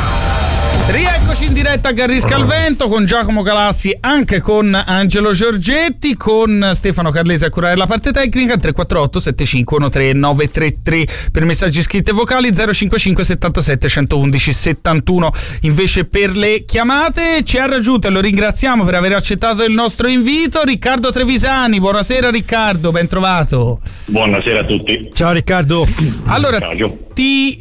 Rieccoci in diretta a Garrisca al Vento con Giacomo Galassi, anche con Angelo Giorgetti, con Stefano Carlesi a curare la parte tecnica. 348 7513 933 per messaggi scritti e vocali, 055 77 111 71 invece per le chiamate. Ci ha raggiunto e lo ringraziamo per aver accettato il nostro invito Riccardo Trevisani. Buonasera Riccardo, ben trovato. Buonasera a tutti. Ciao Riccardo. Allora, ti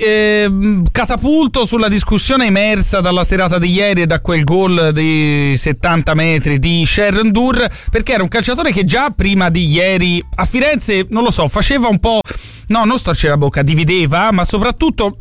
catapulto sulla discussione emersa dalla serata di ieri e da quel gol di 70 metri di Sharon Durr, perché era un calciatore che già prima di ieri a Firenze, non lo so, faceva un po', no, non storcere la bocca, divideva, ma soprattutto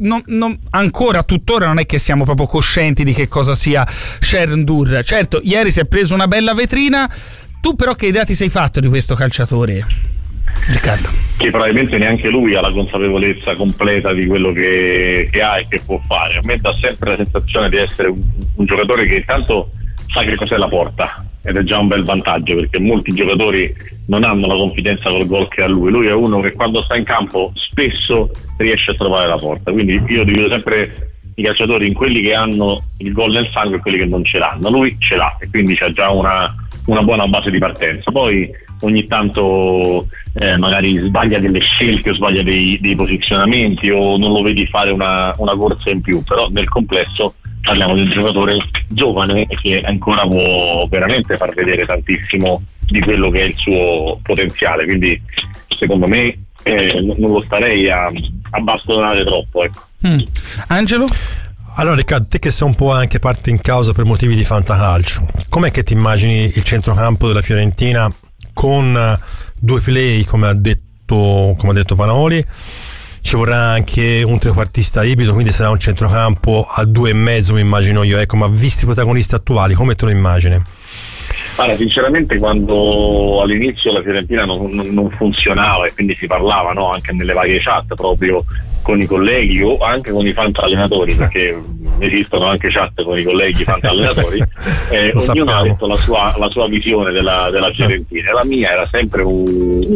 ancora tuttora non è che siamo proprio coscienti di che cosa sia Sharon Durr. Certo, ieri si è preso una bella vetrina. Tu però che idea ti sei fatto di questo calciatore, Riccardo? Che probabilmente neanche lui ha la consapevolezza completa di quello che ha e che può fare. A me dà sempre la sensazione di essere un giocatore che intanto sa che cos'è la porta, ed è già un bel vantaggio, perché molti giocatori non hanno la confidenza col gol che ha lui. Lui è uno che quando sta in campo spesso riesce a trovare la porta, quindi io divido sempre i calciatori in quelli che hanno il gol nel sangue e quelli che non ce l'hanno. Lui ce l'ha e quindi c'ha già una buona base di partenza. Poi ogni tanto magari sbaglia delle scelte o sbaglia dei posizionamenti o non lo vedi fare una corsa in più, però nel complesso parliamo di un giocatore giovane che ancora può veramente far vedere tantissimo di quello che è il suo potenziale, quindi secondo me non lo starei a bastonare troppo, ecco. Angelo? Allora Riccardo, te che sei un po' anche parte in causa per motivi di fantacalcio, com'è che ti immagini il centrocampo della Fiorentina con due play, come ha detto Vanoli? Ci vorrà anche un trequartista ibrido, quindi sarà un centrocampo a 2,5, mi immagino io, ecco, ma visti i protagonisti attuali, come te lo immagini? Allora, sinceramente quando all'inizio la Fiorentina non funzionava e quindi si parlava, no, anche nelle varie chat proprio con i colleghi o anche con i fantallenatori, perché esistono anche chat con i colleghi fantallenatori, ognuno ha detto la sua visione della Fiorentina, e la mia era sempre un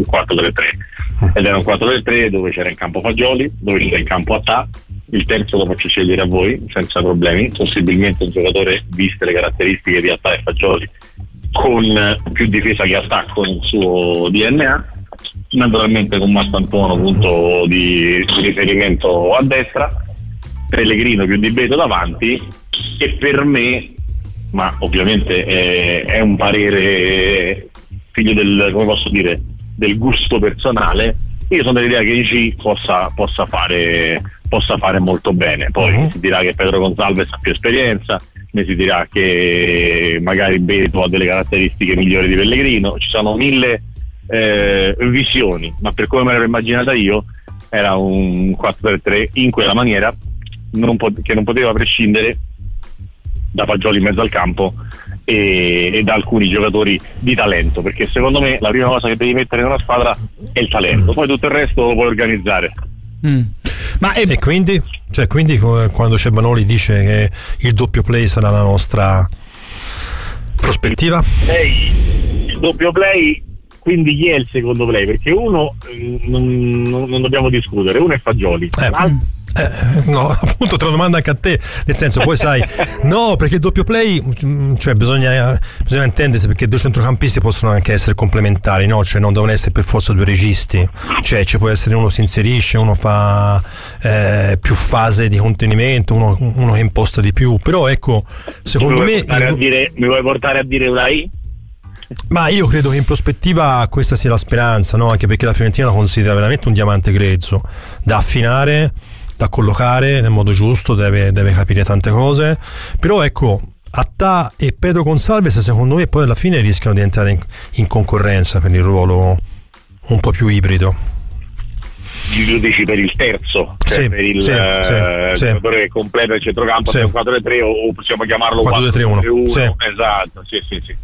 4-3-3, ed era un 4-3-3 dove c'era in campo Fagioli, dove c'era in campo Attà, il terzo lo faccio scegliere a voi senza problemi, possibilmente un giocatore, viste le caratteristiche di Attà e Fagioli, con più difesa che attacco nel suo DNA, naturalmente con Mastantuono punto di riferimento a destra, Pellegrino più di Beto davanti, e per me, ma ovviamente è un parere figlio del, come posso dire, del gusto personale, io sono dell'idea che G possa fare molto bene. Poi si dirà che Pedro Gonzalez ha più esperienza, ne si dirà che magari Beto ha delle caratteristiche migliori di Pellegrino, ci sono mille visioni, ma per come me l'ero immaginata io era un 4-3-3 in quella maniera, che non poteva prescindere da Fagioli in mezzo al campo e da alcuni giocatori di talento, perché secondo me la prima cosa che devi mettere in una squadra è il talento, poi tutto il resto lo puoi organizzare. E quindi quando Cebanoli dice che il doppio play sarà la nostra prospettiva? Il doppio play, quindi chi è il secondo play? Perché uno non dobbiamo discutere, uno è Fagioli, no, appunto te lo domando anche a te, nel senso, poi sai, no, perché il doppio play, cioè bisogna intendersi, perché due centrocampisti possono anche essere complementari, no? Cioè non devono essere per forza due registi, cioè ci può essere uno si inserisce, uno fa più fase di contenimento, uno che imposta di più, però ecco, secondo me mi vuoi portare a dire Ulai? Ma io credo che in prospettiva questa sia la speranza, no? Anche perché la Fiorentina la considera veramente un diamante grezzo da affinare, da collocare nel modo giusto, deve capire tante cose, però ecco, Attà e Pedro Gonçalves secondo me poi alla fine rischiano di entrare in concorrenza per il ruolo un po' più ibrido. Giudici per il terzo, cioè sì, per il giocatore che completa il centrocampo, sì. 4-3 o possiamo chiamarlo 4-3-1. Sì. Esatto, sì.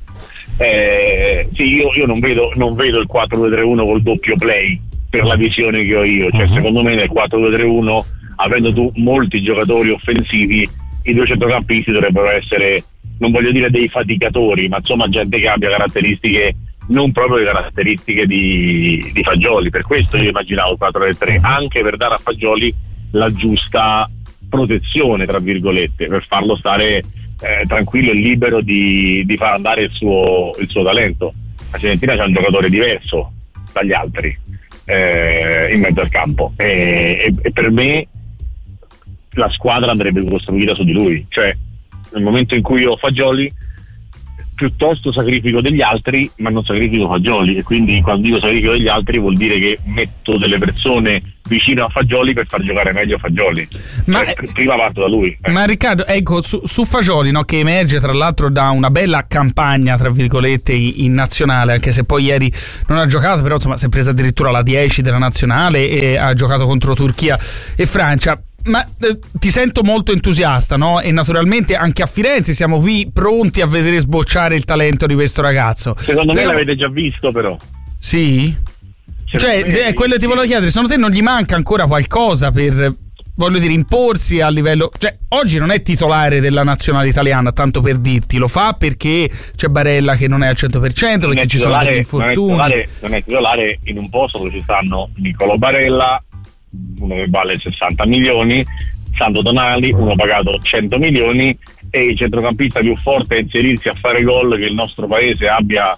Sì, io non vedo il 4-2-3-1 col doppio play per la visione che ho io, cioè secondo me nel 4-2-3-1, avendo tu molti giocatori offensivi, i due centrocampisti dovrebbero essere, non voglio dire dei faticatori, ma insomma gente che abbia caratteristiche, non proprio le caratteristiche di Fagioli. Per questo io immaginavo il 4-3-3, anche per dare a Fagioli la giusta protezione, tra virgolette, per farlo stare tranquillo e libero di far andare il suo talento. La Fiorentina c'è un giocatore diverso dagli altri in mezzo al campo e per me la squadra andrebbe costruita su di lui, cioè nel momento in cui io ho Fagioli piuttosto sacrifico degli altri, ma non sacrifico Fagioli, e quindi quando dico sacrifico degli altri vuol dire che metto delle persone vicino a Fagioli per far giocare meglio Fagioli. Ma prima parto da lui. Ma Riccardo, ecco, su Fagioli, no, che emerge tra l'altro da una bella campagna tra virgolette in nazionale, anche se poi ieri non ha giocato, però insomma si è presa addirittura la 10 della nazionale e ha giocato contro Turchia e Francia. Ma ti sento molto entusiasta, no? E naturalmente anche a Firenze siamo qui pronti a vedere sbocciare il talento di questo ragazzo. Secondo me l'avete già visto, però. Sì? Cioè, quello che ti volevo chiedere, secondo te non gli manca ancora qualcosa per, voglio dire, imporsi a livello... Cioè, oggi non è titolare della nazionale italiana, tanto per dirti, lo fa perché c'è Barella che non è al 100%, perché ci sono degli infortuni. Non è titolare in un posto dove ci stanno Niccolò Barella, uno che vale 60 milioni, Sandro Tonali, uno pagato 100 milioni, e il centrocampista più forte a inserirsi a fare gol che il nostro paese abbia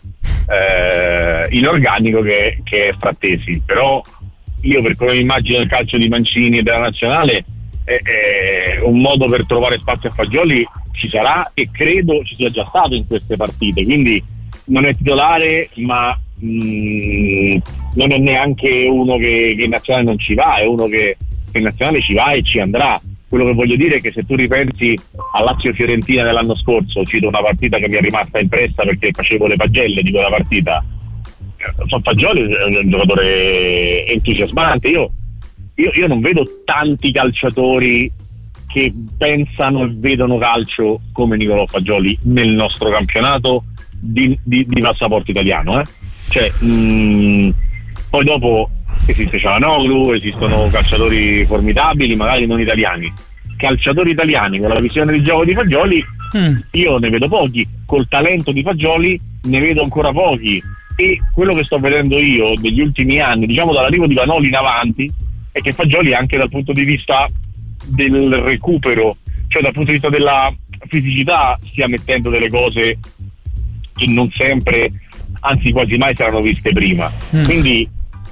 in organico, che è Frattesi. Però io, per come immagino il calcio di Mancini e della nazionale, un modo per trovare spazio a Fagioli ci sarà, e credo ci sia già stato in queste partite, quindi non è titolare, ma non è neanche uno che in nazionale non ci va, è uno che in nazionale ci va e ci andrà. Quello che voglio dire è che se tu ripensi a Lazio-Fiorentina dell'anno scorso, cito una partita che mi è rimasta impressa perché facevo le pagelle di quella partita, Fagioli è un giocatore entusiasmante. Io non vedo tanti calciatori che pensano e vedono calcio come Niccolò Fagioli nel nostro campionato di passaporto italiano, Cioè, poi dopo esiste Cialanoglu, esistono calciatori formidabili, magari non italiani. Calciatori italiani con la visione di gioco di Fagioli io ne vedo pochi, col talento di Fagioli ne vedo ancora pochi, e quello che sto vedendo io degli ultimi anni, diciamo dall'arrivo di Vanoli in avanti, è che Fagioli, anche dal punto di vista del recupero, cioè dal punto di vista della fisicità, stia mettendo delle cose che non sempre, anzi quasi mai, saranno viste prima. Quindi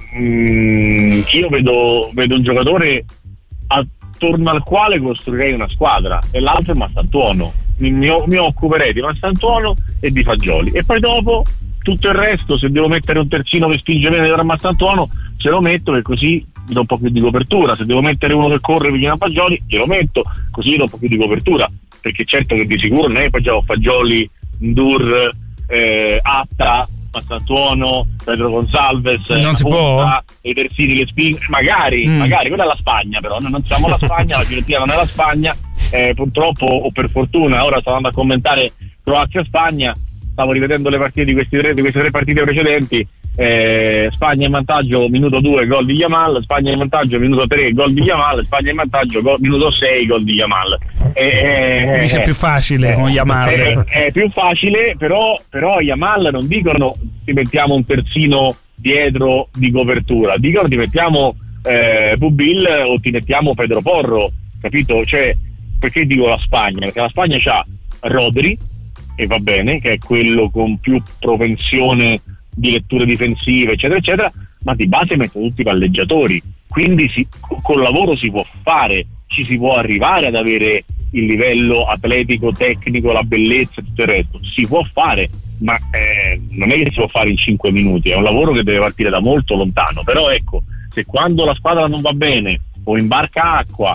io vedo un giocatore attorno al quale costruirei una squadra, e l'altro è Mastantuono. Mi occuperei di Mastantuono e di Fagioli, e poi dopo tutto il resto, se devo mettere un terzino che spinge bene da Mastantuono, ce lo metto, e così do un po' più di copertura. Se devo mettere uno che corre vicino a Fagioli, ce lo metto, così do un po' più di copertura, perché certo che di sicuro non è Fagioli, Ndur, Atta, Mastantuono, Pedro Gonçalves, non si può? I terzini che spingono, magari quella è la Spagna, però noi non siamo la Spagna, la Fiorentina non è la Spagna, purtroppo o per fortuna. Ora sto andando a commentare Croazia-Spagna, stavo rivedendo le partite di queste tre partite precedenti. Spagna in vantaggio minuto 2 gol di Yamal, Spagna in vantaggio minuto 3 gol di Yamal, Spagna in vantaggio minuto 6 gol di Yamal. Dice è più facile con Yamal, è più facile, però Yamal non dicono ti mettiamo un terzino dietro di copertura, dicono ti mettiamo Pubil o ti mettiamo Pedro Porro, capito? Cioè, perché dico la Spagna? Perché la Spagna c'ha Rodri, e va bene, che è quello con più propensione di letture difensive, eccetera eccetera, ma di base mette tutti i palleggiatori, quindi col lavoro si può fare, ci si può arrivare ad avere il livello atletico, tecnico, la bellezza e tutto il resto, si può fare. ma non è che si può fare in 5 minuti, è un lavoro che deve partire da molto lontano. Però ecco, se quando la squadra non va bene o imbarca acqua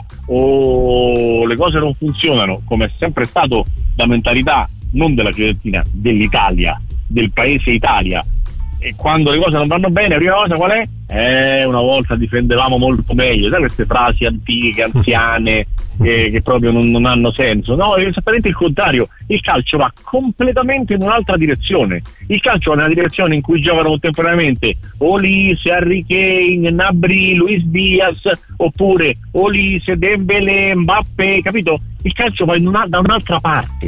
o le cose non funzionano, come è sempre stato la mentalità non della Fiorentina, dell'Italia, del paese Italia, e quando le cose non vanno bene, la prima cosa qual è? Una volta difendevamo molto meglio, sai queste frasi antiche, anziane, che proprio non hanno senso. No, è esattamente il contrario. Il calcio va completamente in un'altra direzione. Il calcio va nella direzione in cui giocano contemporaneamente Olise, Harry Kane, Gnabry, Luis Diaz, oppure Olise, Dembélé, Mbappé, capito? Il calcio va da un'altra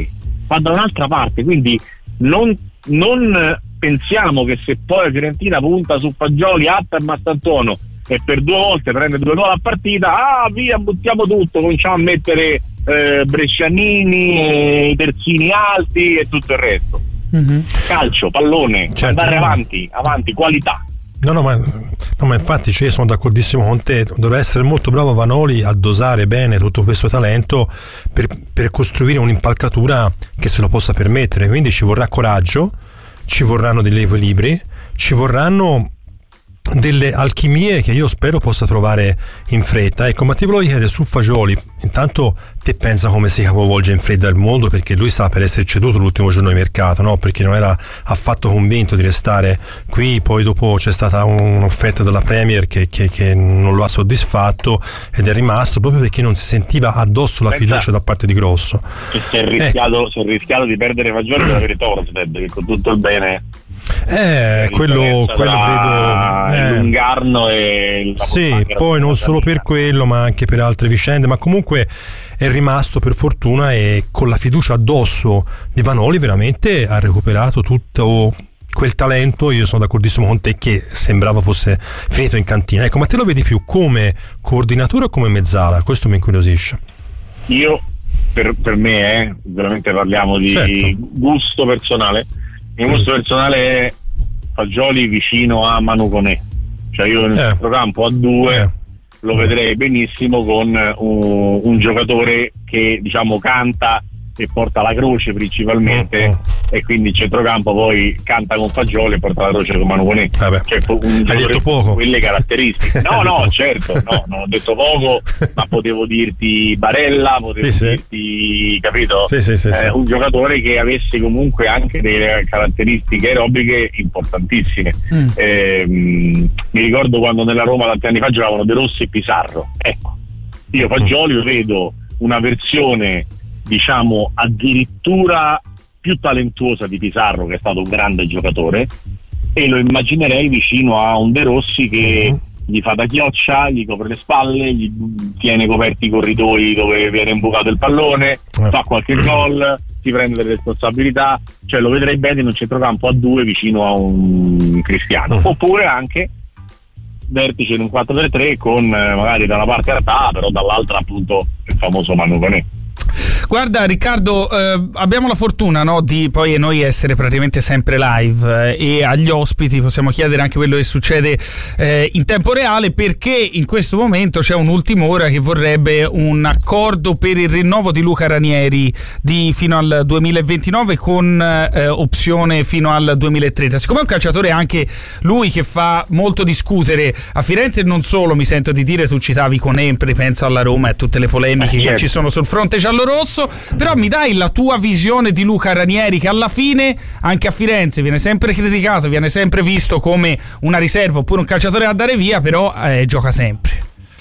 parte, quindi non pensiamo che se poi la Fiorentina punta su Fagioli, Atta e Mastantuono e per 2 volte prende 2 gol a partita, via, buttiamo tutto, cominciamo a mettere Brescianini, i terzini alti e tutto il resto. Calcio, pallone, certo, andare avanti, qualità. No, ma infatti io sono d'accordissimo con te. Dovrà essere molto bravo Vanoli a dosare bene tutto questo talento per costruire un'impalcatura che se lo possa permettere. Quindi ci vorrà coraggio, ci vorranno degli equilibri, ci vorranno delle alchimie che io spero possa trovare in fretta. Ecco, ma ti volevo chiedere su Fagioli, intanto te pensa come si capovolge in fretta il mondo, perché lui stava per essere ceduto l'ultimo giorno di mercato, no? Perché non era affatto convinto di restare qui, poi dopo c'è stata un'offerta della Premier che non lo ha soddisfatto ed è rimasto proprio perché non si sentiva addosso la fiducia da parte di Grosso. Si è rischiato di perdere Fagioli per avere Torstad, che con tutto il bene quello credo Lungarno e sì, poi non solo per quello ma anche per altre vicende, ma comunque è rimasto per fortuna e con la fiducia addosso di Vanoli veramente ha recuperato tutto quel talento. Io sono d'accordissimo con te che sembrava fosse finito in cantina. Ecco, ma te lo vedi più come coordinatore o come mezzala? Questo mi incuriosisce. Io per me veramente parliamo di gusto personale. Il mio gusto personale è Fagioli vicino a Manu Koné, cioè io nel centrocampo a 2 lo vedrei benissimo con un giocatore che diciamo canta e porta la croce principalmente, e quindi il centrocampo poi canta con Fagioli e porta la croce con Manu Koné. Cioè, hai detto poco? Quelle caratteristiche. No, certo, non ho detto poco, ma potevo dirti Barella, dirti, capito? Sì. Un giocatore che avesse comunque anche delle caratteristiche aerobiche importantissime. Mi ricordo quando nella Roma tanti anni fa giocavano De Rossi e Pizarro. Ecco, io Fagioli lo vedo una versione diciamo addirittura più talentuosa di Pizarro, che è stato un grande giocatore, e lo immaginerei vicino a un De Rossi che gli fa da chioccia, gli copre le spalle, gli tiene coperti i corridoi dove viene imbucato il pallone, fa qualche gol, si prende delle responsabilità, cioè lo vedrei bene in un centrocampo a 2 vicino a un Cristiano, oppure anche vertice in un 4-3-3 con magari da una parte Artà, però dall'altra appunto il famoso Manu Koné. Guarda Riccardo, abbiamo la fortuna, no, di poi noi essere praticamente sempre live e agli ospiti possiamo chiedere anche quello che succede in tempo reale, perché in questo momento c'è un'ultima ora che vorrebbe un accordo per il rinnovo di Luca Ranieri fino al 2029 con opzione fino al 2030. Siccome è un calciatore anche lui che fa molto discutere a Firenze, non solo, mi sento di dire, tu citavi Conempre, penso alla Roma e tutte le polemiche che ci sono sul fronte giallorosso, però mi dai la tua visione di Luca Ranieri, che alla fine anche a Firenze viene sempre criticato, viene sempre visto come una riserva oppure un calciatore da dare via, però gioca sempre.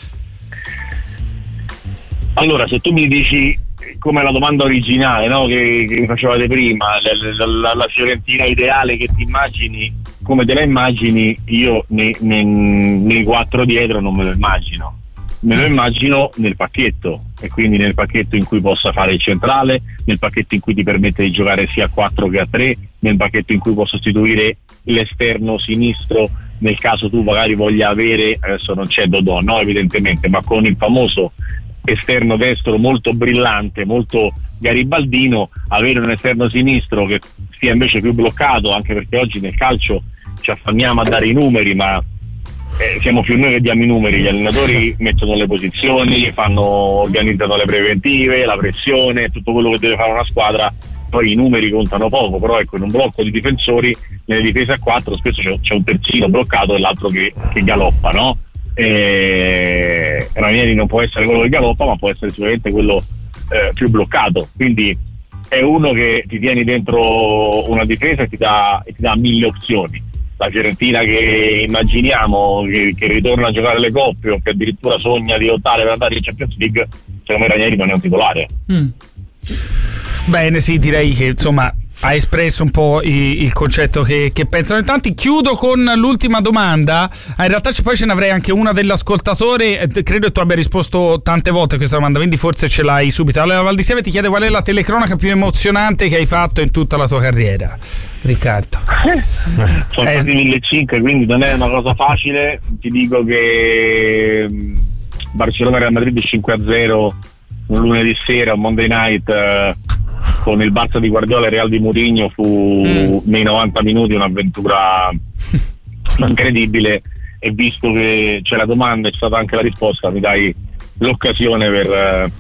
Allora, se tu mi dici come la domanda originale, no, che facevate prima, la Fiorentina ideale che ti immagini, come te la immagini, io nei 4 dietro non me lo immagino. Me lo immagino nel pacchetto, e quindi nel pacchetto in cui possa fare il centrale, nel pacchetto in cui ti permette di giocare sia a 4 che a 3, nel pacchetto in cui può sostituire l'esterno sinistro nel caso tu magari voglia avere, adesso non c'è Dodò, no, evidentemente, ma con il famoso esterno destro molto brillante, molto garibaldino, avere un esterno sinistro che sia invece più bloccato, anche perché oggi nel calcio ci affanniamo a dare i numeri, ma siamo più noi che diamo i numeri. Gli allenatori mettono le posizioni, organizzano le preventive, la pressione, tutto quello che deve fare una squadra poi i numeri contano poco, però ecco, in un blocco di difensori, nelle difese a 4 spesso c'è un terzino bloccato e l'altro che galoppa, no? Ranieri non può essere quello che galoppa, ma può essere sicuramente quello più bloccato, quindi è uno che ti tieni dentro una difesa e ti dà 1000 opzioni. La Fiorentina che immaginiamo che ritorna a giocare le coppe o che addirittura sogna di lottare per andare in Champions League, secondo me Ranieri non è un titolare. Bene, sì, direi che insomma ha espresso un po' il concetto che pensano in tanti. Chiudo con l'ultima domanda. In realtà poi ce ne avrei anche una dell'ascoltatore, credo che tu abbia risposto tante volte a questa domanda, quindi forse ce l'hai subito. Allora, Valdisieve ti chiede qual è la telecronaca più emozionante che hai fatto in tutta la tua carriera, Riccardo. Sono stati 1500, quindi non è una cosa facile. Ti dico che Barcellona-Real Madrid 5-0 un lunedì sera, un Monday night, con il Barça di Guardiola e Real di Mourinho, fu nei 90 minuti un'avventura incredibile, e visto che c'è la domanda e c'è stata anche la risposta, mi dai l'occasione per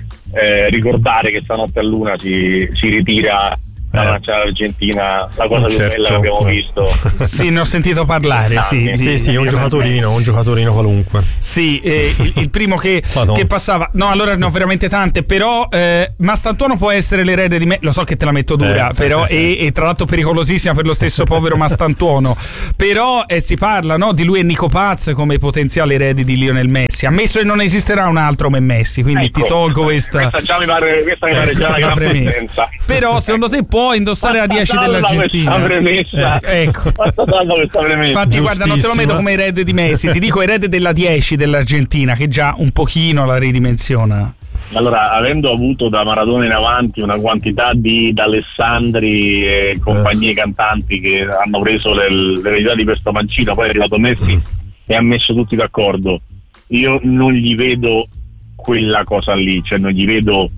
ricordare che stanotte a luna si ritira la nazionale argentina, la cosa più bella che abbiamo visto. Sì, ne ho sentito parlare. Sì, un giocatorino qualunque. Sì, il primo che passava. No, allora ne ho veramente tante, però Mastantuono può essere l'erede di me. Lo so che te la metto dura, però e tra l'altro pericolosissima per lo stesso povero Mastantuono. Però si parla, no, di lui e Nico Paz come potenziali eredi di Lionel Messi. Ammesso che non esisterà un altro come Messi, quindi ti tolgo questa già mi pare già una gran presenza. Però secondo te può indossare la 10 dell'Argentina? Ecco. Infatti guarda, non te lo metto come erede di Messi, ti dico erede della 10 dell'Argentina, che già un pochino la ridimensiona. Allora, avendo avuto da Maradona in avanti una quantità di D'Alessandri e compagnie cantanti che hanno preso l'eredità di questo mancino, poi è arrivato Messi e ha messo tutti d'accordo, io non gli vedo quella cosa lì, cioè non gli vedo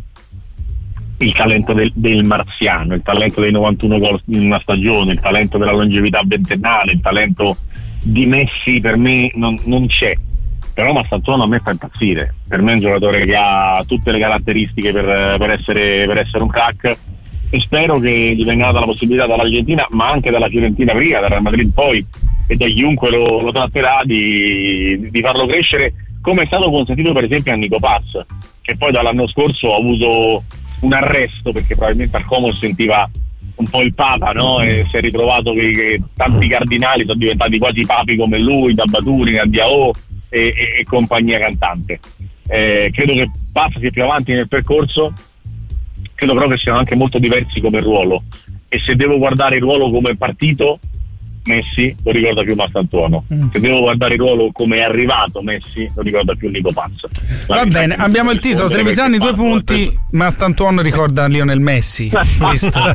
il talento del marziano, il talento dei 91 gol in una stagione, il talento della longevità ventennale, il talento di Messi per me non c'è. Però Mastantuono a me fa impazzire, per me è un giocatore che ha tutte le caratteristiche per essere un crack, e spero che gli venga data la possibilità dall'Argentina, ma anche dalla Fiorentina prima, dal Real Madrid poi, e da chiunque lo tratterà di farlo crescere, come è stato consentito per esempio a Nico Paz, che poi dall'anno scorso ha avuto un arresto perché probabilmente al Como sentiva un po' il Papa, no? E si è ritrovato che tanti cardinali sono diventati quasi papi come lui, da Baturi a Diao e compagnia cantante. Credo che Paz sia più avanti nel percorso, credo però che siano anche molto diversi come ruolo, e se devo guardare il ruolo come partito, Messi lo ricorda più Mastantuono. Se devo guardare il ruolo come è arrivato Messi, lo ricorda più Nico Paz. Va bene, abbiamo il titolo: Trevisani 2 punti, Mastantuono ricorda Lionel Messi. Questo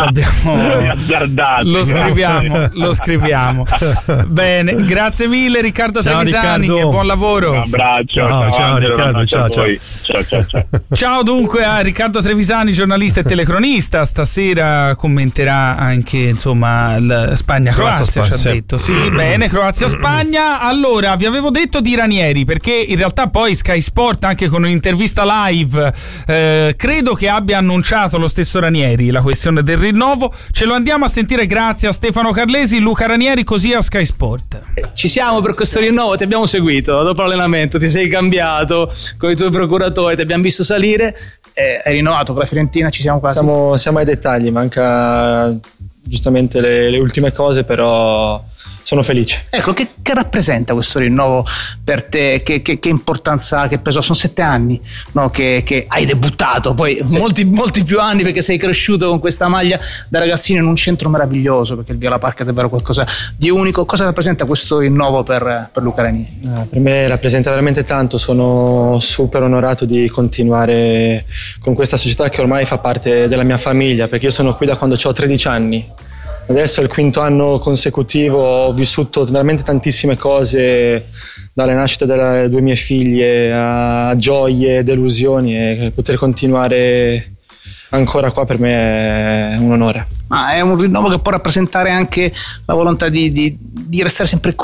lo scriviamo. Bene, grazie mille Riccardo Trevisani, e buon lavoro. Un abbraccio. Ciao Riccardo, ciao. Ciao dunque a Riccardo Trevisani, giornalista e telecronista. Stasera commenterà anche insomma il Spagna-Croazia, ci ha detto. Sì, bene, Croazia-Spagna. Allora, vi avevo detto di Ranieri, perché in realtà poi Sky Sport, anche con un'intervista live, credo che abbia annunciato lo stesso Ranieri la questione del rinnovo. Ce lo andiamo a sentire grazie a Stefano Carlesi. Luca Ranieri, così a Sky Sport. Ci siamo per questo rinnovo, ti abbiamo seguito dopo l'allenamento, ti sei cambiato con i tuoi procuratori, ti abbiamo visto salire, hai rinnovato con la Fiorentina, ci siamo quasi. Siamo ai dettagli, manca giustamente le ultime cose, però sono felice. Ecco, che rappresenta questo rinnovo per te? Che importanza ha? Che peso? Sono 7 anni, no? Che hai debuttato, poi molti più anni, perché sei cresciuto con questa maglia da ragazzino in un centro meraviglioso, perché il Viola Park è davvero qualcosa di unico. Cosa rappresenta questo rinnovo per Luca Ranieri? Per me rappresenta veramente tanto, sono super onorato di continuare con questa società che ormai fa parte della mia famiglia, perché io sono qui da quando ho 13 anni. Adesso è il 5º anno consecutivo, ho vissuto veramente tantissime cose, dalle nascite delle 2 mie figlie a gioie, delusioni, e poter continuare ancora qua per me è un onore. Ma è un rinnovo che può rappresentare anche la volontà di restare sempre qui,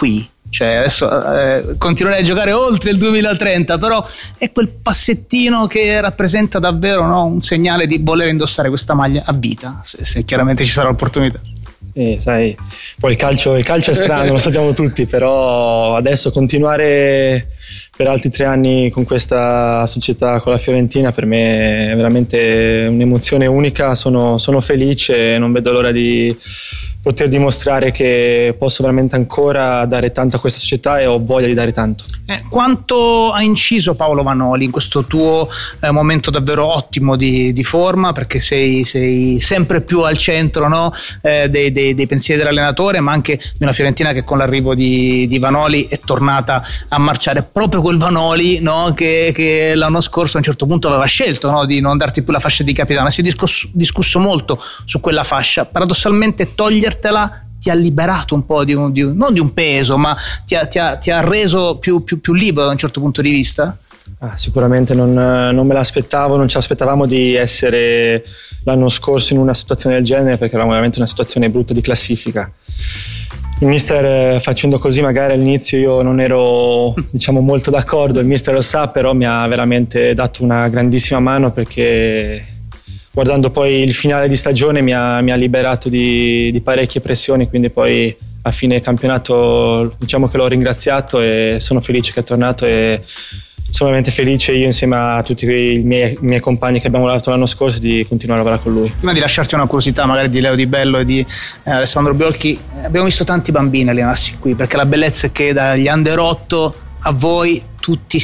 cioè adesso continuerei a giocare oltre il 2030, però è quel passettino che rappresenta davvero, no, un segnale di voler indossare questa maglia a vita, se chiaramente ci sarà l'opportunità. Sai, poi il calcio è strano, lo sappiamo tutti, però adesso continuare per altri 3 anni con questa società, con la Fiorentina, per me è veramente un'emozione unica. Sono felice e non vedo l'ora di poter dimostrare che posso veramente ancora dare tanto a questa società e ho voglia di dare tanto. Quanto ha inciso Paolo Vanoli in questo tuo momento davvero ottimo di forma, perché sei sempre più al centro, no? dei pensieri dell'allenatore, ma anche di una Fiorentina che con l'arrivo di Vanoli è tornata a marciare, proprio quel Vanoli, no? che l'anno scorso a un certo punto aveva scelto, no? di non darti più la fascia di capitano. Si è discusso molto su quella fascia, paradossalmente togliertela ti ha liberato un po' non di un peso, ma ti ha reso più libero da un certo punto di vista? Sicuramente non me l'aspettavo, non ci aspettavamo di essere l'anno scorso in una situazione del genere, perché eravamo veramente una situazione brutta di classifica. Il mister facendo così, magari all'inizio io non ero molto d'accordo, il mister lo sa, però mi ha veramente dato una grandissima mano, perché guardando poi il finale di stagione mi ha liberato di parecchie pressioni, quindi poi a fine campionato che l'ho ringraziato e sono felice che è tornato, e sono veramente felice io insieme a tutti i miei compagni che abbiamo lavorato l'anno scorso di continuare a lavorare con lui. Prima di lasciarti una curiosità magari di Leo Di Bello e di Alessandro Biolchi, abbiamo visto tanti bambini allenarsi qui, perché la bellezza è che dagli under 8 a voi tutti